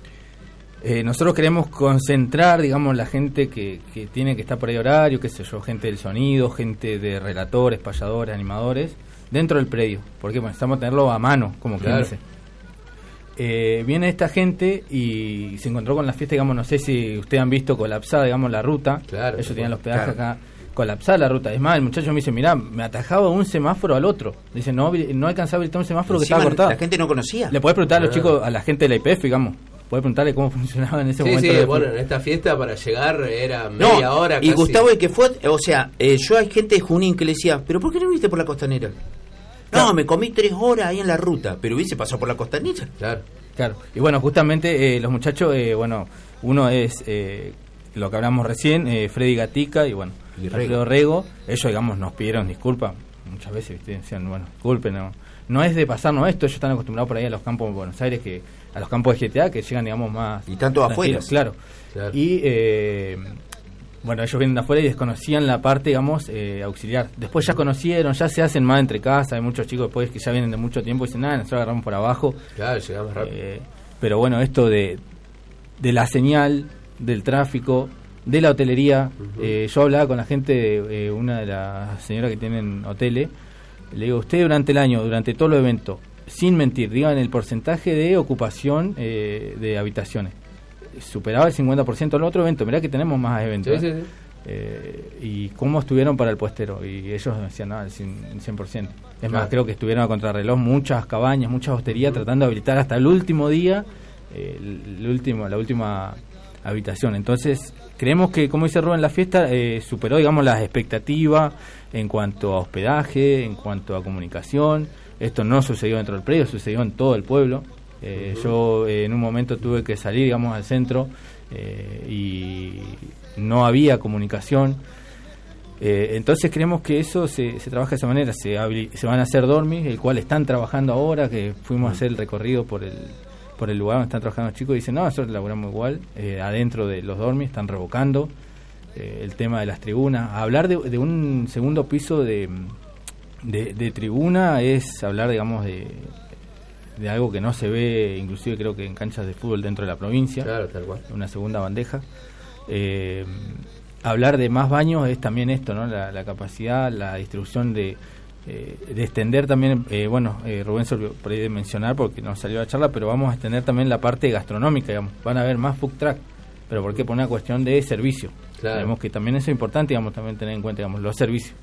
Eh, nosotros queremos concentrar, digamos, la gente que, que tiene que estar por ahí horario, qué sé yo, gente del sonido, gente de relatores, payadores, animadores, dentro del predio, porque bueno, necesitamos tenerlo a mano, como quien Claro. dice. eh, viene esta gente y se encontró con la fiesta, digamos, no sé si ustedes han visto colapsada, digamos, la ruta. Claro, ellos tenían los peajes claro. acá, colapsada la ruta. Es más, el muchacho me dice, mirá, me atajaba un semáforo al otro. Dice, no, no alcanzaba a habilitar un semáforo que Encima, estaba cortado. la gente no conocía. Le podés preguntar a los Ah. chicos, a la gente de la I P F, digamos, podés preguntarle cómo funcionaba en ese Sí, momento. sí, de- bueno, en esta fiesta para llegar era No, media hora y casi. Gustavo, el que fue, o sea, eh, yo hay gente de Junín que le decía, ¿pero por qué no viniste por la costanera? Claro. No, me comí tres horas ahí en la ruta, pero hubiese pasado por la costanera. Claro. Claro, y bueno, justamente eh, los muchachos, eh, bueno, uno es eh, lo que hablamos recién, eh, Freddy Gatica y bueno, Y Rego. Alfredo Rego. Ellos, digamos, nos pidieron disculpas muchas veces, ¿viste? Decían, bueno, disculpen, no, no es de pasarnos esto, ellos están acostumbrados por ahí a los campos de Buenos Aires, que a los campos de G T A, que llegan, digamos, más... Y tanto afuera. tranquilos, Claro. Claro. Y, eh, bueno, ellos vienen de afuera y desconocían la parte, digamos, eh, auxiliar. Después ya conocieron, ya se hacen más entre casa, hay muchos chicos después que ya vienen de mucho tiempo y dicen, nada, nosotros agarramos por abajo. Claro, llegamos rápido. Eh, pero bueno, esto de, de la señal, del tráfico, de la hotelería, Ujú. eh, yo hablaba con la gente, de, eh, una de las señoras que tienen hoteles, le digo, usted durante el año, durante todo el evento, sin mentir, digan el porcentaje de ocupación eh, de habitaciones. Superaba el cincuenta por ciento en el otro evento, mirá que tenemos más eventos. Sí, ¿eh? sí, sí. Eh, y cómo estuvieron para el puestero, y ellos decían, no, el cien por ciento. Es Claro. más, creo que estuvieron a contrarreloj muchas cabañas, muchas hosterías, tratando de habilitar hasta el último día eh, el, el último, la última habitación. Entonces, creemos que, como dice Rubén, la fiesta eh, superó, digamos, las expectativas en cuanto a hospedaje, en cuanto a comunicación. Esto no sucedió dentro del predio, sucedió en todo el pueblo. Eh, Ujú. Yo eh, en un momento tuve que salir, digamos, al centro eh, y no había comunicación. Eh, entonces creemos que eso se, se trabaja de esa manera. Se, habili- se van a hacer dormis, el cual están trabajando ahora, que fuimos a hacer el recorrido por el por el lugar donde están trabajando los chicos y dicen, no, nosotros laburamos igual, eh, adentro de los dormis están revocando eh, el tema de las tribunas. Hablar de, de un segundo piso de, de, de tribuna es hablar, digamos, de, de algo que no se ve, inclusive creo que en canchas de fútbol dentro de la provincia, Claro, tal cual. una segunda bandeja. Eh, hablar de más baños es también esto, ¿no? La, la capacidad, la distribución de, eh, de extender también, eh, bueno, eh, Rubén se olvidó por ahí de mencionar porque no salió la charla, pero vamos a extender también la parte gastronómica, digamos. Van a haber más food truck, pero ¿por qué? Por una cuestión de servicio. Claro. Tenemos que también eso es importante, digamos, también tener en cuenta, digamos, los servicios.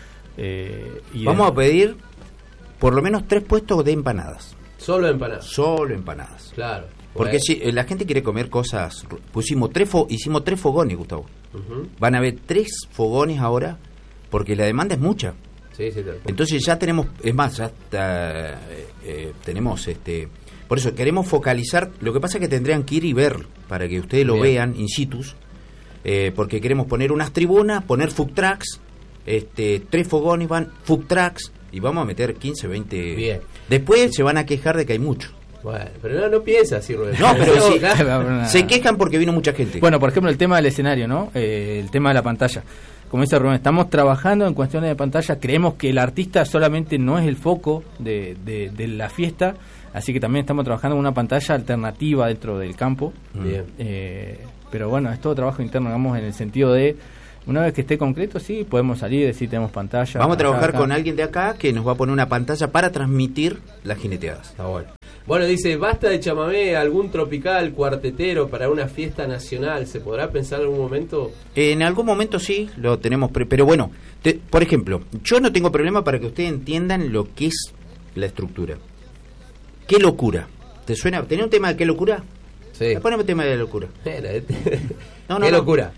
Eh, y Vamos de- a pedir por lo menos tres puestos de empanadas. Solo empanadas. Solo empanadas. Claro. Porque Bueno. si eh, la gente quiere comer cosas, pusimos tres fo- hicimos tres fogones, Gustavo. Ujú. Van a haber tres fogones ahora porque la demanda es mucha. Sí, sí, tal cual. Entonces ya tenemos, es más, ya está, eh, eh, tenemos este, por eso queremos focalizar. Lo que pasa es que tendrían que ir y ver para que ustedes lo Bien. vean in situ, eh, porque queremos poner unas tribunas, poner food trucks, este, tres fogones van food trucks y vamos a meter quince, veinte. Bien. Después se van a quejar de que hay mucho. Bueno, pero no, no piensa así, Rubén. No, pero sí, Claro. se quejan porque vino mucha gente. Bueno, por ejemplo, el tema del escenario, ¿no? Eh, el tema de la pantalla. Como dice Rubén, estamos trabajando en cuestiones de pantalla. Creemos que el artista solamente no es el foco de, de, de la fiesta, así que también estamos trabajando en una pantalla alternativa dentro del campo. Bien. Eh, pero bueno, es todo trabajo interno, digamos, en el sentido de, una vez que esté concreto, sí, podemos salir, decir, tenemos pantalla. Vamos a acá, trabajar acá. con alguien de acá que nos va a poner una pantalla para transmitir las jineteadas. Está bueno. Bueno, dice, basta de chamamé, algún tropical cuartetero para una fiesta nacional. ¿Se podrá pensar en algún momento? En algún momento sí, lo tenemos, pre- pero bueno, te- por ejemplo, yo no tengo problema para que ustedes entiendan lo que es la estructura. ¿Qué locura? ¿Te suena? ¿Tenés un tema de qué locura? Sí. Poneme un tema de locura. Era este. No, no, Qué no. locura.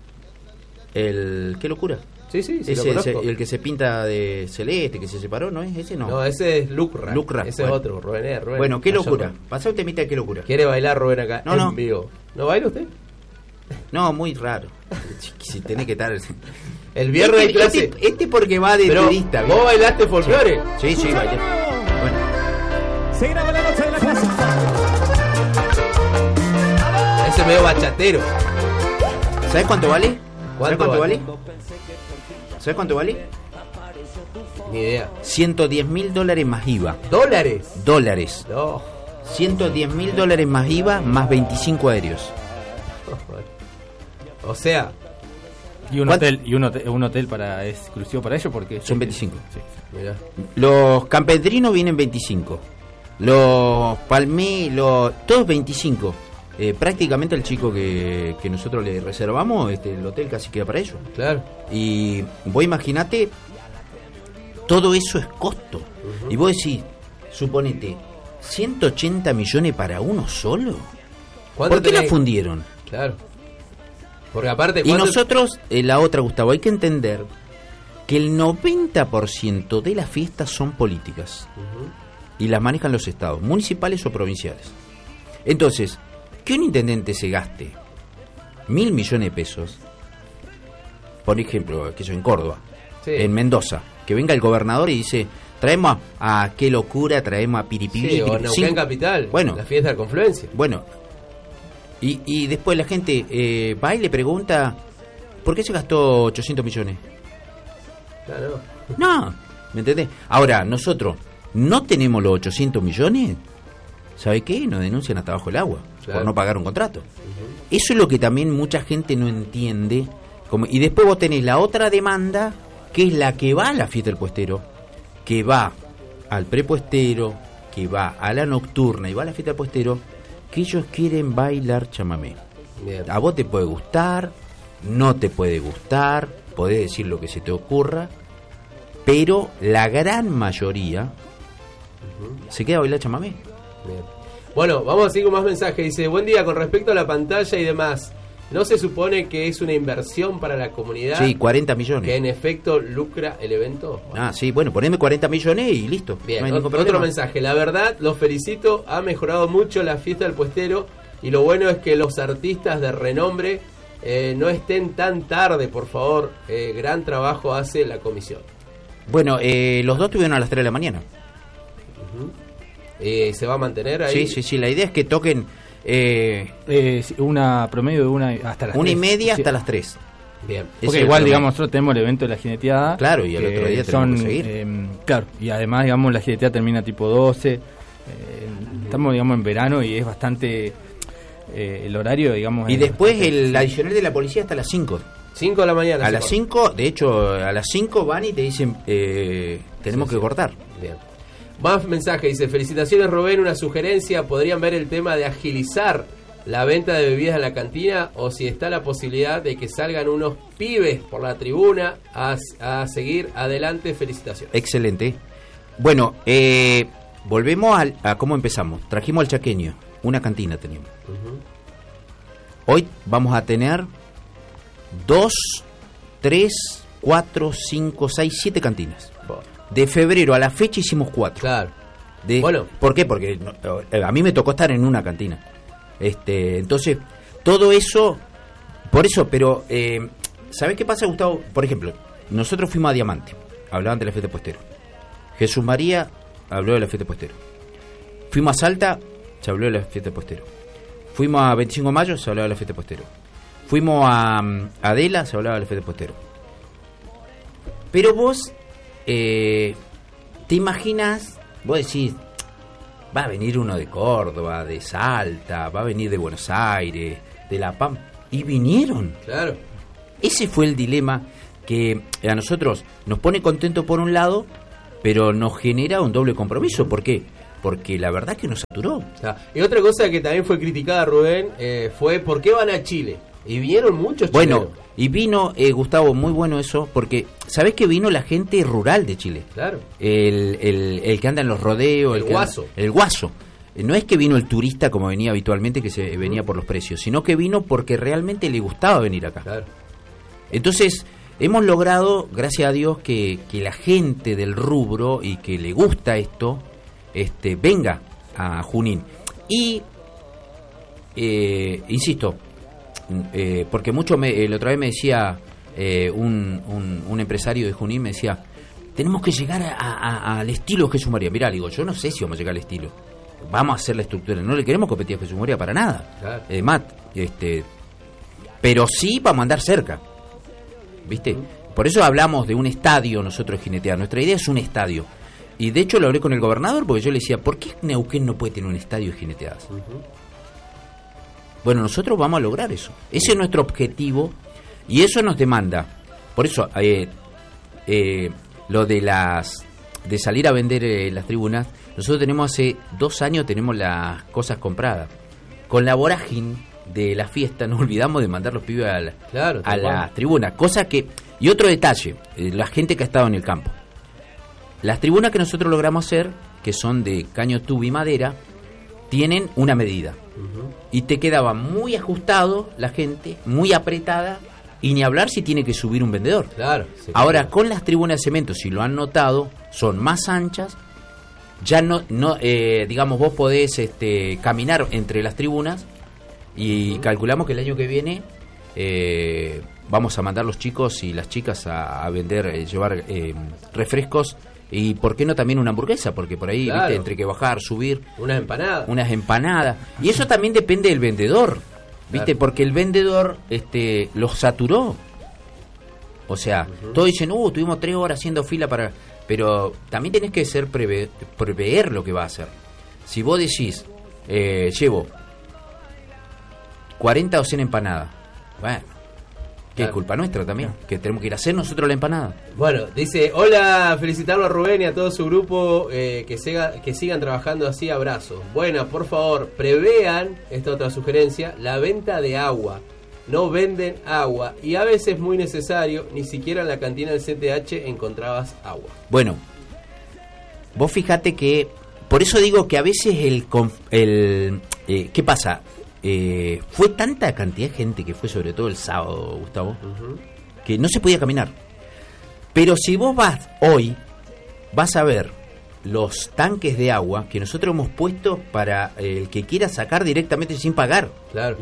El ¿qué locura? Sí, sí, sí, Ese, lo ese- conozco. el que se pinta de celeste, que se separó, ¿no es? Ese no. No, ese es Lucra. Lucra, Ese bueno. es otro, Rubén. eh, Rubén. Bueno, qué Mayor locura. Rubén. Pasá un temita de qué locura. ¿Quiere bailar Rubén acá No, en no. vivo? ¿No baila usted? No, muy raro. Si, si tenés que estar. El viernes este, hay clase. Este, este porque va de Pero, turista. ¿vos bailaste folclore? Sí, sí, bailé. Bueno, Se graba la noche de la casa. Ese medio bachatero. ¿sabes cuánto vale? ¿Sabes ¿Cuánto cuánto vale? vale? ¿Sabes cuánto vale? Ni idea. ciento diez mil dólares más I V A. ¿Dólares? Dólares. No. ciento diez mil dólares más I V A más veinticinco aéreos. O sea, Y un ¿Cuánto? hotel, y un hotel, un hotel para exclusivo para ellos porque Son veinticinco. Sí. mirá. Los campesinos vienen veinticinco. Los Palmé, los, todos veinticinco. Eh, prácticamente el chico que, que nosotros le reservamos, este, el hotel casi queda para ellos. Claro. Y vos imaginate, todo eso es costo. Uh-huh. Y vos decís, suponete, ciento ochenta millones para uno solo. ¿Por qué la fundieron? Claro. Porque aparte... Y nosotros, eh, la otra, Gustavo, hay que entender que el noventa por ciento de las fiestas son políticas. Uh-huh. Y las manejan los estados, municipales o provinciales. Entonces, que un intendente se gaste mil millones de pesos, por ejemplo, que eso en Córdoba, sí. En Mendoza, que venga el gobernador y dice, traemos a, a qué locura, traemos a Piripiri. Sí, o Neuquén Capital, bueno, la fiesta de Confluencia. Bueno, y, y después la gente eh, va y le pregunta, ¿por qué se gastó ochocientos millones? Claro. No, ¿me entendés? Ahora, nosotros no tenemos los ochocientos millones, ¿sabe qué? Nos denuncian hasta abajo el agua, claro, por no pagar un contrato. Uh-huh. Eso es lo que también mucha gente no entiende. Como, y después vos tenés la otra demanda, que es la que va a la fiesta del puestero, que va al prepuestero, que va a la nocturna y va a la fiesta del puestero, que ellos quieren bailar chamamé. Bien. A vos te puede gustar, no te puede gustar, podés decir lo que se te ocurra, pero la gran mayoría uh-huh. se queda a bailar chamamé. Bien. Bueno, vamos a seguir con más mensajes. Dice, buen día, con respecto a la pantalla y demás, ¿no se supone que es una inversión para la comunidad? Sí, cuarenta millones. ¿Que en efecto lucra el evento? Bueno. Ah, sí, bueno, poneme cuarenta millones y listo. Bien, no hay otro, otro mensaje. La verdad, los felicito, ha mejorado mucho la fiesta del puestero y lo bueno es que los artistas de renombre eh, no estén tan tarde, por favor. Eh, gran trabajo hace la comisión. Bueno, eh, los dos estuvieron a las tres de la mañana. Uh-huh. Eh, ¿Se va a mantener ahí? Sí, sí, sí. La idea es que toquen eh, eh, una promedio de una hasta las una tres. Y media sí. hasta las tres. Bien. Porque igual, digamos, nosotros tenemos el evento de la jineteada. Claro, y al otro día son, tenemos que seguir. Eh, claro, y además, digamos, la jineteada termina tipo doce. Eh, estamos, digamos, en verano y es bastante eh, el horario, digamos. Y después el sí. adicional de la policía hasta las cinco. cinco de la mañana. A las cinco, de hecho, a las cinco van y te dicen, eh, tenemos sí, que sí. cortar. Bien. Más mensaje, dice, felicitaciones Rubén, una sugerencia, ¿podrían ver el tema de agilizar la venta de bebidas en la cantina o si está la posibilidad de que salgan unos pibes por la tribuna a, a seguir adelante? Felicitaciones. Excelente. Bueno, eh, volvemos a, a cómo empezamos. Trajimos al chaqueño, una cantina teníamos. Uh-huh. Hoy vamos a tener dos, tres, cuatro, cinco, seis, siete cantinas. De febrero a la fecha hicimos cuatro. Claro. De, bueno. ¿Por qué? Porque no, a mí me tocó estar en una cantina. Este, entonces, todo eso, por eso, pero, eh, ¿sabés qué pasa, Gustavo? Por ejemplo, nosotros fuimos a Diamante, hablaban de la fiesta de puestero. Jesús María habló de la fiesta de puestero. Fuimos a Salta, se habló de la fiesta de puestero. Fuimos a veinticinco de mayo, se hablaba de la fiesta de puestero. Fuimos a um, Adela, se hablaba de la fiesta de puestero. Pero vos... Eh, ¿te imaginas? Vos decís, va a venir uno de Córdoba, de Salta, va a venir de Buenos Aires, de La Pampa, y vinieron. Claro. Ese fue el dilema que a nosotros nos pone contento por un lado, pero nos genera un doble compromiso. ¿Por qué? Porque la verdad que nos saturó. Ah, y otra cosa que también fue criticada, Rubén, eh, fue ¿por qué van a Chile? Y vinieron muchos chilenos. Bueno, y vino, eh, Gustavo, muy bueno eso, porque ¿sabés que vino la gente rural de Chile? Claro. El, el, el que anda en los rodeos. El, el guaso. Anda, el guaso. No es que vino el turista como venía habitualmente, que se venía por los precios, sino que vino porque realmente le gustaba venir acá. Claro. Entonces, hemos logrado, gracias a Dios, que, que la gente del rubro y que le gusta esto, este, venga a Junín. Y, eh, insisto, Eh, porque mucho me, el otra vez me decía eh, un, un, un empresario de Junín, me decía, tenemos que llegar a, a, al estilo Jesús María. Mirá, digo, yo no sé si vamos a llegar al estilo, vamos a hacer la estructura, no le queremos competir a Jesús María para nada. Claro. eh, Matt, este, pero sí vamos a andar cerca, ¿viste? Por eso hablamos de un estadio nosotros jinetear, nuestra idea es un estadio. Y de hecho lo hablé con el gobernador porque yo le decía, ¿por qué Neuquén no puede tener un estadio de jineteadas? Uh-huh. Bueno, nosotros vamos a lograr eso. Ese es nuestro objetivo y eso nos demanda. Por eso, eh, eh, lo de las de salir a vender eh, las tribunas, nosotros tenemos hace dos años tenemos las cosas compradas. Con la vorágine de la fiesta nos olvidamos de mandar los pibes a, la, claro, a las tribunas, cosa que... Y otro detalle, eh, la gente que ha estado en el campo. Las tribunas que nosotros logramos hacer, que son de caño tubo y madera, tienen una medida. Uh-huh. Y te quedaba muy ajustado la gente, muy apretada, y ni hablar si tiene que subir un vendedor. Claro. Ahora, queda. Con las tribunas de cemento, si lo han notado, son más anchas. Ya no, no eh, digamos, vos podés este, caminar entre las tribunas y uh-huh. calculamos que el año que viene eh, vamos a mandar los chicos y las chicas a, a vender, eh, llevar eh, refrescos y por qué no también una hamburguesa, porque por ahí, claro. viste, entre que bajar, subir, unas empanadas, unas empanadas, y eso también depende del vendedor, viste, claro. porque el vendedor este los saturó, o sea, uh-huh. todos dicen, uh, tuvimos tres horas haciendo fila para, pero también tenés que ser preve, prever lo que va a hacer. Si vos decís, eh, llevo cuarenta o cien empanadas, bueno, que es culpa nuestra también, que tenemos que ir a hacer nosotros la empanada. Bueno, dice, hola, felicitarlo a Rubén y a todo su grupo, eh, que, siga, que sigan trabajando así, abrazos. Bueno, por favor, prevean, esta otra sugerencia, la venta de agua. No venden agua y a veces muy necesario, ni siquiera en la cantina del C T H encontrabas agua. Bueno, vos fíjate que, por eso digo que a veces el... el eh, ¿qué pasa? Eh, fue tanta cantidad de gente que fue, sobre todo el sábado, Gustavo, uh-huh. que no se podía caminar. Pero si vos vas hoy, vas a ver los tanques de agua que nosotros hemos puesto para el que quiera sacar directamente sin pagar. Claro.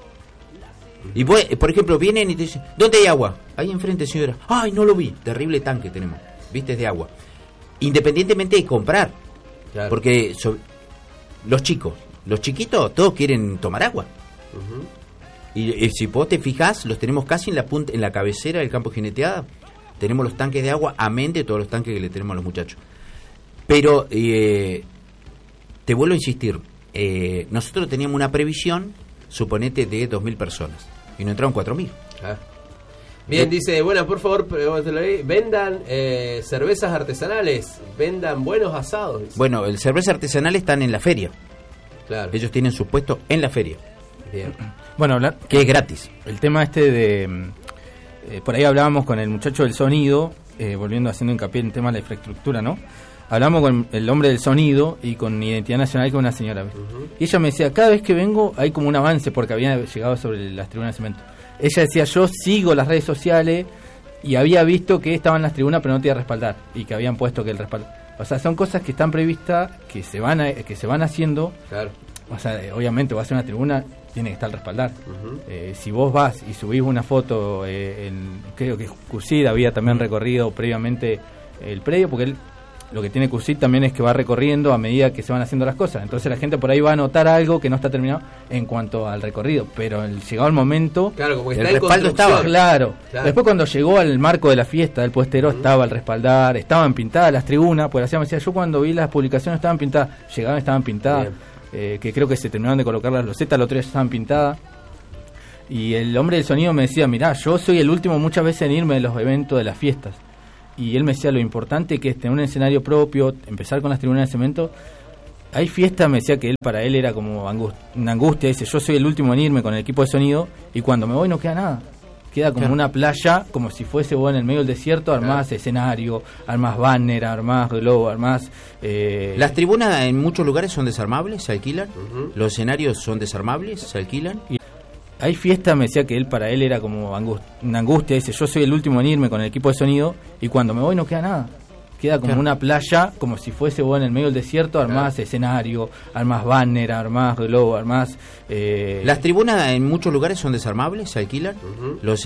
Y vos, por ejemplo, vienen y te dicen, ¿dónde hay agua? Ahí enfrente, señora. Ay, no lo vi. Terrible tanque tenemos. ¿Viste? Es de agua. Independientemente de comprar. Claro. Porque so, los chicos, los chiquitos, todos quieren tomar agua. Uh-huh. Y, y si vos te fijás, los tenemos casi en la punta, en la cabecera del campo jineteada. Tenemos los tanques de agua, amén de todos los tanques que le tenemos a los muchachos. Pero, eh, te vuelvo a insistir, eh, nosotros teníamos una previsión, suponete, de dos mil personas. Y no entraron cuatro mil. Ah. Bien, dice, bueno, por favor, vendan eh, cervezas artesanales, vendan buenos asados. Dice. Bueno, el cerveza artesanal están en la feria. Claro. Ellos tienen su puesto en la feria. Bien. Bueno, hablar, que es gratis. El tema este de... Eh, por ahí hablábamos con el muchacho del sonido, eh, volviendo haciendo hincapié en el tema de la infraestructura, ¿no? Hablamos con el hombre del sonido y con Identidad Nacional, con una señora. Uh-huh. Y ella me decía, cada vez que vengo hay como un avance, porque había llegado sobre las tribunas de cemento. Ella decía, yo sigo las redes sociales y había visto que estaban las tribunas pero no te iba a respaldar, y que habían puesto que el respaldo. O sea, son cosas que están previstas, que se van a, que se van haciendo. Claro. O sea, obviamente va a ser una tribuna, tiene que estar respaldar. Uh-huh. Eh, si vos vas y subís una foto, eh, en, creo que Cusid había también recorrido previamente el predio, porque él, lo que tiene Cusid también es que va recorriendo a medida que se van haciendo las cosas. Entonces la gente por ahí va a notar algo que no está terminado en cuanto al recorrido. Pero el, llegado el momento, claro, como que el está respaldo estaba claro. claro. Después cuando llegó al marco de la fiesta del puestero, uh-huh. estaba el respaldar, estaban pintadas las tribunas. Pues la me decía, yo cuando vi las publicaciones estaban pintadas, llegaban, estaban pintadas. Eh, que creo que se terminaron de colocar las losetas, las otras ya estaban pintadas. Y el hombre del sonido me decía, mirá, yo soy el último muchas veces en irme de los eventos de las fiestas. Y él me decía lo importante que es tener un escenario propio, empezar con las tribunas de cemento. Hay fiestas, me decía que él para él era como angust- una angustia, dice, yo soy el último en irme con el equipo de sonido y cuando me voy no queda nada. Queda como claro. una playa, como si fuese vos en el medio del desierto, armás claro. escenario, armás banner, armás reloj, armás... Eh... Las tribunas en muchos lugares son desarmables, se alquilan. Uh-huh. Los escenarios son desarmables, se alquilan. Y hay fiestas, me decía que él para él era como angust- una angustia, dice, yo soy el último en irme con el equipo de sonido y cuando me voy no queda nada. Queda como claro. una playa, como si fuese vos en el medio del desierto, armás claro. escenario, armás banner, armás reloj, armás... Eh... Las tribunas en muchos lugares son desarmables, se alquilan. Uh-huh. Los